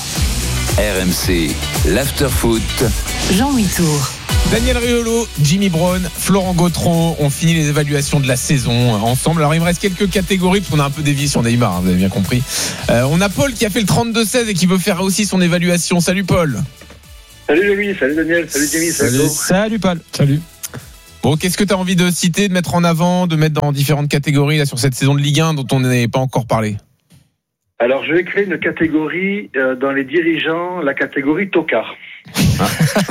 R M C, l'after-foot. Jean-Louis Tour. Daniel Riolo, Jimmy Brown, Florent Gautreau ont fini les évaluations de la saison ensemble. Alors il me reste quelques catégories parce qu'on a un peu dévié sur Neymar, hein, vous avez bien compris. Euh, on a Paul qui a fait le trente-deux seize et qui veut faire aussi son évaluation. Salut Paul. Salut Louis, salut Daniel, salut Jimmy, salut, salut, salut Paul. Salut. Bon, qu'est-ce que tu as envie de citer, de mettre en avant, de mettre dans différentes catégories là, sur cette saison de Ligue un dont on n'est pas encore parlé? Alors je vais créer une catégorie euh, dans les dirigeants, la catégorie tocard. Ah.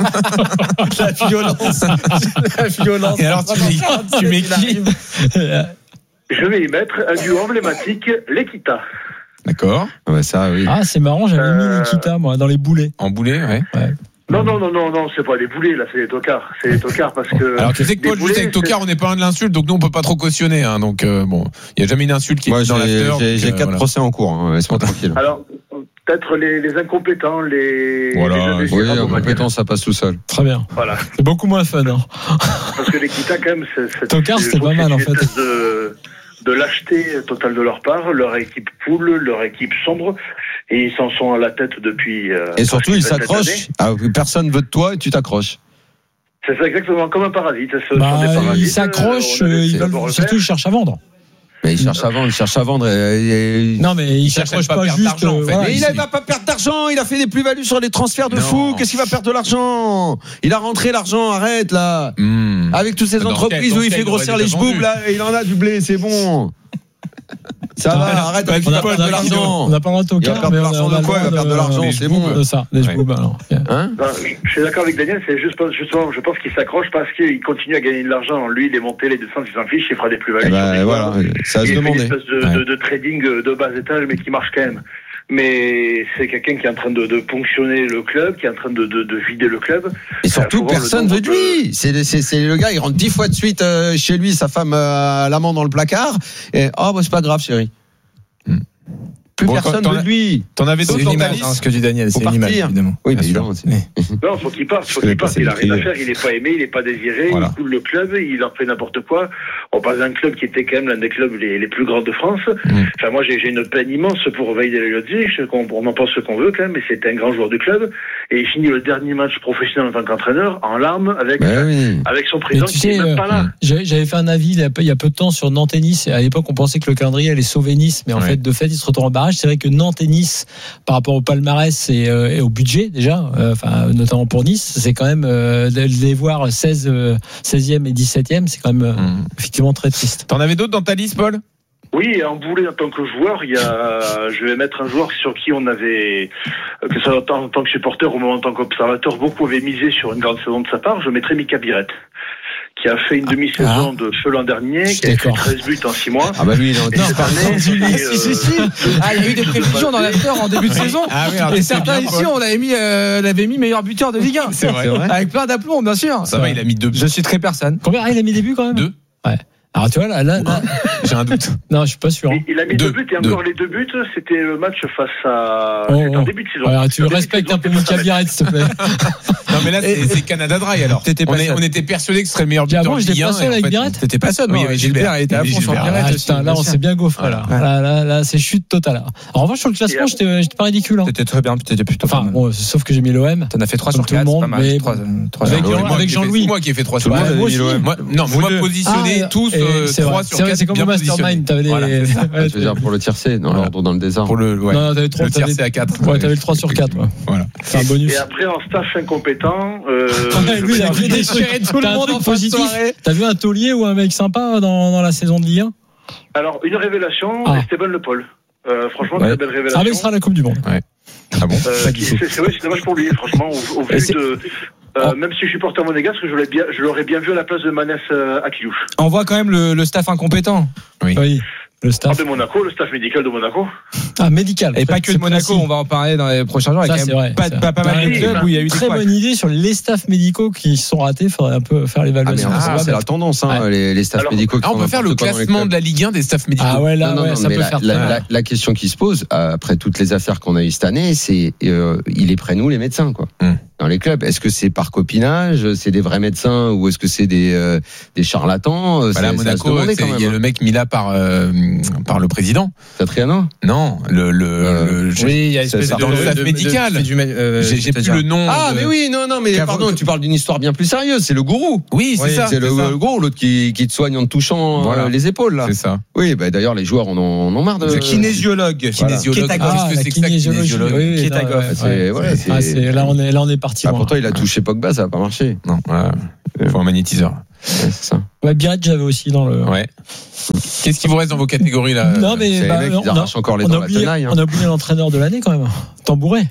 La violence. La violence. Et alors tu mets, tu mets qui? Je vais y mettre un duo emblématique, l'Equita. D'accord. Ouais, ça, oui. Ah, c'est marrant, j'avais euh... mis l'Equita, moi, dans les boulets. En boulet, ouais. ouais. Non, non, non, non, non, c'est pas des boulets, là, c'est des tocards. C'est des tocards parce que. Alors, tu sais que Paul, juste avec tocard, on n'est pas un de l'insulte, donc nous, on peut pas trop cautionner, hein. Donc, euh, bon, il n'y a jamais une insulte qui Moi, est dans l'after. J'ai, j'ai euh, quatre voilà. procès en cours, hein. Laisse-moi tranquille. Alors, peut-être les, les incompétents, les. Voilà, les oui, incompétents, ça passe tout seul. Très bien. Voilà. C'est beaucoup moins fun, hein. Parce que l'Equita, quand même, c'est. c'est tocard, c'était pas mal, en fait. De, de lâcheté totale de leur part, leur équipe poule, leur équipe sombre. Et ils s'en sont à la tête depuis. Euh, et surtout, ils s'accrochent. Ah, personne veut de toi et tu t'accroches. C'est ça, exactement, comme un parasite. Ce bah, sont des parasites. Ils s'accrochent, euh, ils veulent, surtout, ils cherchent à vendre. Mais ils cherchent à vendre, ils cherchent à vendre. Et, et... Non, mais ils, ils s'accrochent pas, pas juste. En fait. voilà, mais il ne va pas perdre d'argent. Il a fait des plus-values sur les transferts de non. fou. Qu'est-ce qu'il va perdre de l'argent? Il a rentré l'argent. Arrête là. Mmh. Avec toutes ces dans entreprises quel, où il fait grossir les cheboubs, là, il en a du blé. C'est bon. Ça va, arrête, on n'a pas de l'argent. On n'a pas le droit de tocard. Il va perdre de l'argent de quoi? Il va perdre de l'argent, c'est bon. De ça, des cheboubs, alors. Hein? Je suis d'accord avec Daniel, c'est juste, justement, je pense qu'il s'accroche parce qu'il continue à gagner de l'argent. Lui, il est monté, les descentes, il s'en fiche, il fera des plus-values. Bah, voilà, ça va se demander. Il fait une espèce de, ouais. de, de trading de bas étage, mais qui marche quand même. Mais c'est quelqu'un qui est en train de, de ponctionner le club, qui est en train de, de, de vider le club. Et surtout, personne veut de lui. De... C'est, c'est, c'est le gars, il rentre dix fois de suite euh, chez lui, sa femme euh, à l'amant dans le placard. Et oh, bah, c'est pas grave, chérie. Hmm. Plus bon, personne veut de lui. T'en avais d'autres dans ta liste, hein, ce que dit Daniel, c'est une image, évidemment. Oui, bien sûr. Non, faut qu'il parte, faut qu'il parte. Il a rien à faire, il est pas aimé, il est pas désiré, voilà. Il coule le club, il en fait n'importe quoi. On parle d'un club qui était quand même l'un des clubs les, les plus grands de France. Mm. Enfin, moi, j'ai, j'ai une peine immense pour Veil Eliotti. On en pense ce qu'on veut quand même, mais c'était un grand joueur du club. Et il finit le dernier match professionnel en tant qu'entraîneur en larmes avec, bah oui. avec son président qui n'est même pas là. J'avais fait un avis il y, a peu, il y a peu de temps sur Nantes et Nice. À l'époque, on pensait que le calendrier allait sauver Nice, mais en ouais. fait, de fait, il se retrouve en barrage. C'est vrai que Nantes et Nice, par rapport au palmarès et, euh, et au budget déjà, euh, enfin notamment pour Nice, c'est quand même euh, de les voir seize, euh, seizième et dix-septième, c'est quand même euh, mmh. effectivement très triste. T'en avais d'autres dans ta liste, Paul? Oui, en boulet en tant que joueur, il y a, je vais mettre un joueur sur qui on avait, que ça en tant que supporter ou même en tant qu'observateur, beaucoup avaient misé sur une grande saison de sa part. Je mettrais Mika Biret, qui a fait une demi-saison ah. de feu l'an dernier, qui a fait treize buts en six mois. Ah bah lui, il est en non, année, si, si, si, si. Ah, il y a eu des prévisions dans l'after en début de saison. Ah oui, alors, et certains bien, ici, on l'avait mis, euh, l'avait mis meilleur buteur de Ligue un. C'est vrai. Avec plein d'aplombs, bien sûr. Ça va, il a mis deux buts. Je suis très personne. Combien? Ah, il a mis des buts quand même? Deux. Ouais. Alors tu vois là, là, là j'ai un doute. Non, je suis pas sûr. Il, il a mis deux, deux buts et deux. encore les deux buts, c'était le match face à. Oh, c'était en début de saison. Alors, tu respectes un peu Mika Biret, s'il te plaît. Non mais là c'est, c'est Canada Dry alors. On, est, on était persuadé que ce serait le meilleur buteur. Moi j'étais pas seul avec Biret. T'étais pas seul. Oui, il y avait Gilbert, il était à fond sur Biret. Putain, là on s'est bien gaufré là. Là, là, là, c'est chute totale. En revanche sur le classement, j'étais, j'étais pas ridicule. T'étais très bien, t'étais plutôt. Enfin bon, sauf que j'ai mis l'O M. T'en as fait trois sur quatre, c'est pas mal. Avec Jean-Louis. C'est moi qui ai fait trois sur quatre. Non, moi positionné tous trois sur. C'est comme au Mastermind, t'avais des. Voilà, je veux dire pour le tiercé, dans l'ordre dans le désordre. Pour le, ouais. Non, t'avais trois. Le tiercé à quatre. Ouais, t'avais le trois sur quatre. Voilà. C'est un bonus. Et après en staff incompétent. Euh, lui, il a fait des trucs. Tout le monde en positif. T'as vu un taulier ou un mec sympa dans dans la saison de Ligue un? Alors une révélation, Esteban Le Paul. Euh, franchement, ouais. Une belle révélation. Ah, mais il sera à la Coupe du Monde. Ouais. Ah bon? Euh, c'est, c'est, c'est, ouais, c'est dommage pour lui, franchement, au, au vu de. Euh, oh. Même si je suis supporter monégasque, je l'aurais bien, je l'aurais bien vu à la place de Manès euh, Akiliouf. On voit quand même le, le staff incompétent. Oui. oui. Le staff. Ah, de Monaco, le staff médical de Monaco. Ah, médical. Et pas que de Monaco, on va en parler dans les prochains jours. Ça, il y a c'est quand même vrai, pas, c'est pas, pas mal de clubs où il y a eu des très couacs. bonne idée sur les staffs médicaux qui se sont ratés. Il faudrait un peu faire l'évaluation. Ah, mais ah, c'est la tendance, hein, ouais. les, les staffs Alors, médicaux. Ah, on peut faire le classement de la Ligue un des staffs médicaux. Ah ouais, là, non, non, ouais, non, ça peut la, faire. La, la, la question qui se pose après toutes les affaires qu'on a eues cette année, c'est euh, il est près nous les médecins, quoi. Hum. Dans les clubs, est-ce que c'est par copinage, c'est des vrais médecins ou est-ce que c'est des euh, des charlatans? Voilà, à Monaco, il y a le mec mis là par euh, par le président. Satriano? Non, le le, euh, le oui, il y a une espèce dans de, le staff de, médical. De, de, de, euh, j'ai j'ai plus le nom. Ah, de... mais oui, non, non, mais pardon, tu parles d'une histoire bien plus sérieuse. C'est le gourou. Oui, c'est oui, ça. C'est le, le gourou, l'autre qui qui te soigne en te touchant voilà. euh, les épaules là. C'est ça. Oui, bah d'ailleurs les joueurs en ont, en ont marre de. Le kinésiologue. Kinésiologue. Ah, Qu'est-ce que c'est que ça, kinésiologue? Là, on est là, on est parti. Pourtant, il a touché Pogba, ça n'a pas marché. Non, voilà. Il faut un magnétiseur. Ouais, c'est ça. Ouais, Biarritz, j'avais aussi dans le. Ouais. Qu'est-ce qui vous reste dans vos catégories là? Non, mais bah, les mecs, on, ils arrachent encore les on, dents a oublié, la tenaille, hein. on a oublié l'entraîneur de l'année quand même. Tambouret.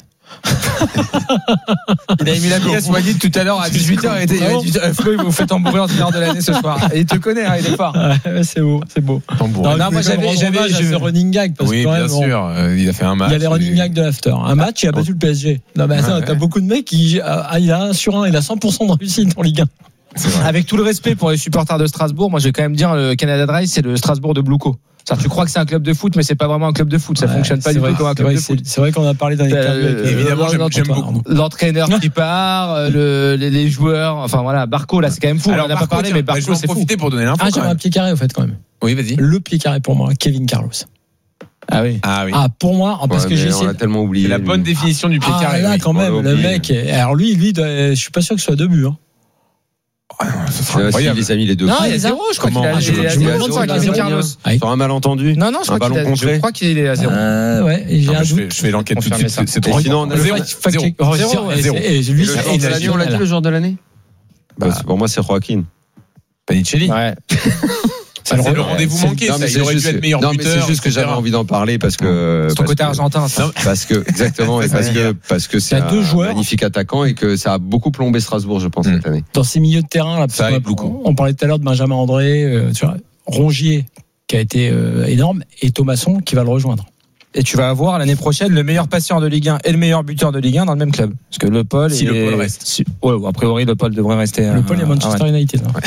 Il a mis la pièce, on m'a dit tout à l'heure à dix-huit heures, il était, il a dit, Flo, il vous fait tambourer entraîneur de l'année ce soir. Et il te connaît, hein, il est fort. Ouais, c'est beau, c'est beau. Tambouret. Non, non, moi j'avais, j'avais, j'avais running gag parce oui, que quand bien même, sûr, on, euh, il a fait un match. Il y a les running gags de l'after. Un match, il a battu le P S G. Non, mais attends, ouais. T'as beaucoup de mecs qui, ah, il a un sur un, il a cent pour cent de réussite en Ligue un. Avec tout le respect pour les supporters de Strasbourg, moi je vais quand même dire le Canada Dry, c'est le Strasbourg de Blouco. Tu crois que c'est un club de foot, mais c'est pas vraiment un club de foot. Ça ouais, fonctionne pas du tout comme un club vrai, de foot. C'est vrai qu'on a parlé dans les euh, évidemment, j'aime, j'aime beaucoup. L'entraîneur qui part, le, les, les joueurs, enfin voilà, Barco là, c'est quand même fou. Alors, on en a pas parlé, mais Barco, c'est profiter pour donner l'info. Ah, j'avais un pied carré au fait quand même. Oui, vas-y. Le pied carré pour moi, Kevin Carlos. Ah oui. Ah oui. Ah pour moi, parce ouais, que j'ai essayé. On a tellement oublié. La bonne définition du pied ah, carré. Là oui. quand même, le mec. Alors lui, lui, je suis pas sûr que ce soit deux buts. Ce sera incroyable. Les amis, les deux. Non, il y a zéro, je crois qu'il a. Je me demande sur Kevin Carlos. Sur un malentendu. Non, non, je crois qu'il a. Je crois qu'il est à zéro. Ouais, j'ai un doute. Je fais l'enquête tout de suite. C'est trop. Sinon, zéro. Zéro. Et lui, on l'a dit le joueur de l'année. Pour moi, c'est Joaquin. Panicelli. Ouais. Ça, c'est le rendez-vous manqué. Non, mais ça. Il aurait dû être meilleur non, buteur. mais c'est juste que j'avais envie d'en parler parce que. C'est ton côté argentin, ça. Parce que, exactement, et parce que, parce que c'est un magnifique attaquant et que ça a beaucoup plombé Strasbourg, je pense, cette année. Dans ces milieux de terrain, là, ça aide beaucoup. On parlait tout à l'heure de Benjamin André, euh, tu vois, Rongier, qui a été euh, énorme, et Thomasson, qui va le rejoindre. Et tu vas avoir l'année prochaine le meilleur passeur de Ligue un et le meilleur buteur de Ligue un dans le même club. Parce que Le Paul. Si est... Le Paul reste. Si... Ouais, a priori, Le Paul devrait rester. Le Paul est Manchester ah ouais. United. Hein.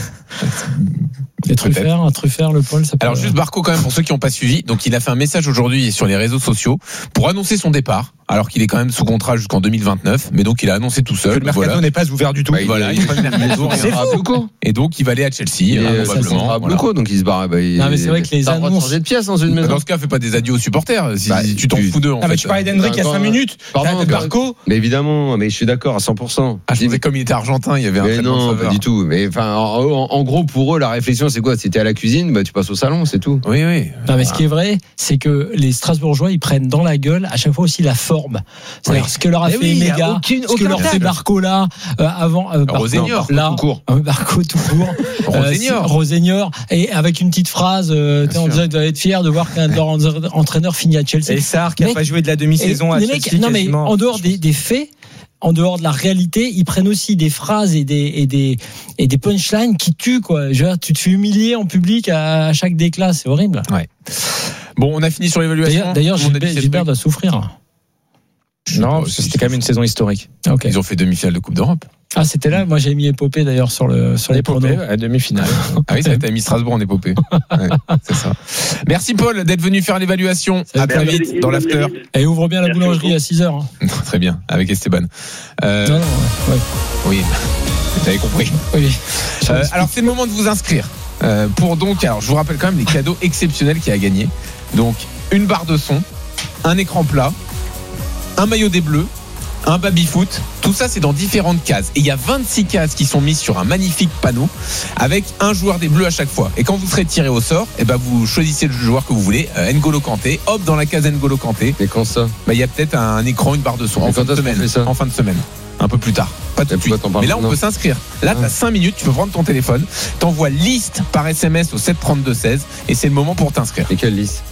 Et Truffert, un Truffert, Le Paul, ça peut... Alors juste Barco quand même pour ceux qui n'ont pas suivi, donc il a fait un message aujourd'hui sur les réseaux sociaux pour annoncer son départ, alors qu'il est quand même sous contrat jusqu'en deux mille vingt-neuf, mais donc il a annoncé tout seul. Que le mercato voilà. n'est pas ouvert du tout. Bah, voilà, il n'est pas le mercato. Et donc il va aller à Chelsea, il hein, probablement. À voilà. Beaucoup, donc il se barre. Bah, il... Non mais c'est vrai que les annonces de pièces dans une maison. Dans ce cas, fais pas des adieux aux supporters. Si bah, tu t'en fous d'eux. En ah, fait. Mais tu parlais d'Hendrick il y a cinq minutes. Pardon, Barco. Mais évidemment, mais je suis d'accord à cent pour cent. Ah, je disais comme il était argentin, il y avait un. Mais non, pas du tout. Mais enfin, en gros, pour eux, la réflexion, c'est quoi? C'était à la cuisine, bah tu passes au salon, c'est tout. Oui, oui. Non, mais ce qui est vrai, c'est que les Strasbourgeois, ils prennent dans la gueule à chaque fois aussi la forme. C'est-à-dire oui. ce que leur a mais fait oui, Méga, aucune, ce que leur fait Barco là, euh, avant. Euh, Rosénior, là, tout court. Euh, Barco tout court. Rosénior. Euh, Rosénior. Et avec une petite phrase, euh, en disant, ils doivent être fiers de voir qu'un de leurs entraîneurs finit à Chelsea. Et Sarr qui n'a pas joué de la demi-saison à les Chelsea. Mecs, non, mais en dehors des, des faits, en dehors de la réalité, ils prennent aussi des phrases et des et des et des punchlines qui tuent quoi. Je veux dire, tu te fais humilier en public à, à chaque déclat, c'est horrible. Ouais. Bon, on a fini sur l'évaluation. D'ailleurs, Gilbert, Gilbert doit souffrir. Non, parce que c'était quand même une saison historique. Okay. Ils ont fait demi-finale de Coupe d'Europe. Ah, c'était là. Moi, j'ai mis épopée d'ailleurs sur le sur les pronos. À demi-finale. Ah oui, ça a mis Strasbourg en épopée. Ouais, c'est ça. Merci Paul d'être venu faire l'évaluation. À très vite dans l'after. Et ouvre bien la Merci boulangerie beaucoup. À six heures. Hein. Très bien, avec Esteban. Euh, non, non, ouais. Oui, vous avez compris. Oui. Euh, alors c'est le moment de vous inscrire. Euh, pour donc, alors je vous rappelle quand même les cadeaux exceptionnels qu'il y a à gagner. Donc une barre de son, un écran plat, un maillot des Bleus, un baby-foot, tout ça c'est dans différentes cases. Et il y a vingt-six cases qui sont mises sur un magnifique panneau avec un joueur des Bleus à chaque fois. Et quand vous serez tiré au sort, et ben vous choisissez le joueur que vous voulez, euh, N'Golo Kanté, hop dans la case N'Golo Kanté. Et quand ça? Bah il y a peut-être un écran, une barre de son en fin de semaine. En fin de semaine. Un peu plus tard. Pas tout de suite. Mais là on non. peut s'inscrire. Là tu as cinq minutes, tu peux prendre ton téléphone, t'envoies liste par S M S au sept trente-deux seize et c'est le moment pour t'inscrire. Et quelle liste?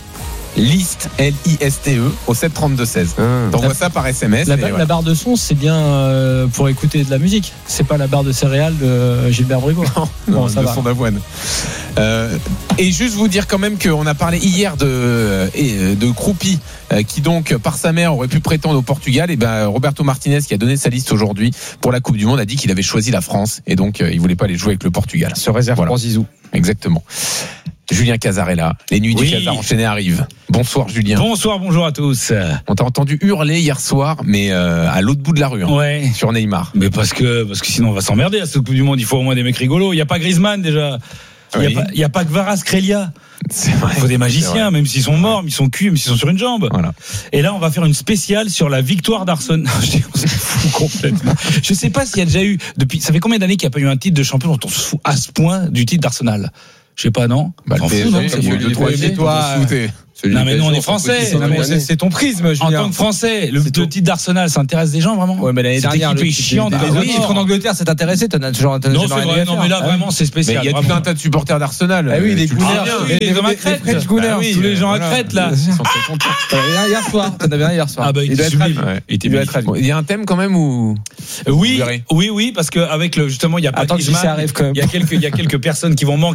Liste, L I S T E, au sept trente-deux seize. Ah. T'envoies ça par S M S. La, et la voilà. barre de son, c'est bien euh, pour écouter de la musique. C'est pas la barre de céréales de Gilbert Bribois. Non, bon, non, ça de va. son d'avoine. Euh, et juste vous dire quand même qu'on a parlé hier de, de Croupi, qui donc, par sa mère, aurait pu prétendre au Portugal. Et ben, Roberto Martinez, qui a donné sa liste aujourd'hui pour la Coupe du Monde, a dit qu'il avait choisi la France. Et donc, il voulait pas aller jouer avec le Portugal. Se réserve voilà. pour Zizou. Exactement. Julien Cazarella, les nuits oui. du Casar enchaînées arrivent. Bonsoir Julien. Bonsoir, bonjour à tous. On t'a entendu hurler hier soir, mais euh, à l'autre bout de la rue, hein, ouais. sur Neymar. Mais parce que, parce que sinon on va s'emmerder à cette Coupe du Monde. Il faut au moins des mecs rigolos. Il n'y a pas Griezmann déjà. Il n'y oui. a, a pas que Kvaratskhelia. C'est vrai. Il faut des magiciens, même s'ils sont morts, mais ils sont cuits, même s'ils sont sur une jambe. Voilà. Et là, on va faire une spéciale sur la victoire d'Arsenal. On s'en fout complètement. Je sais pas s'il y a déjà eu, depuis, ça fait combien d'années qu'il n'y a pas eu un titre de champion dont on se fout à ce point du titre d'Arsenal? Je sais pas, non? Bah, le P S G, non, c'est deux, trois toi. Non mais nous on est français. Non, mais c'est, c'est ton prisme, Julien. En tant que français, le, le titre d'Arsenal, ça intéresse des gens vraiment? Ouais, mais l'année Cette dernière, équipe le est chiante. Les autres titres en Angleterre, ça t'intéressait? T'en as toujours Non, c'est vrai. Non, mais là vraiment, c'est spécial. Mais il y a tout un tas de supporters d'Arsenal. Ah oui, les Gooners, les gens à Crète, tous les gens à Crète là. Ils sont très contents. T'en avais un hier soir. T'en avais un hier soir. Ah bah il doit être ravi. Il doit être ravi. Il y a un thème quand même où? Oui, oui, oui, parce que avec le justement, il y a pas de Griezmann. Il y a quelques, il y a quelques personnes qui vont manquer.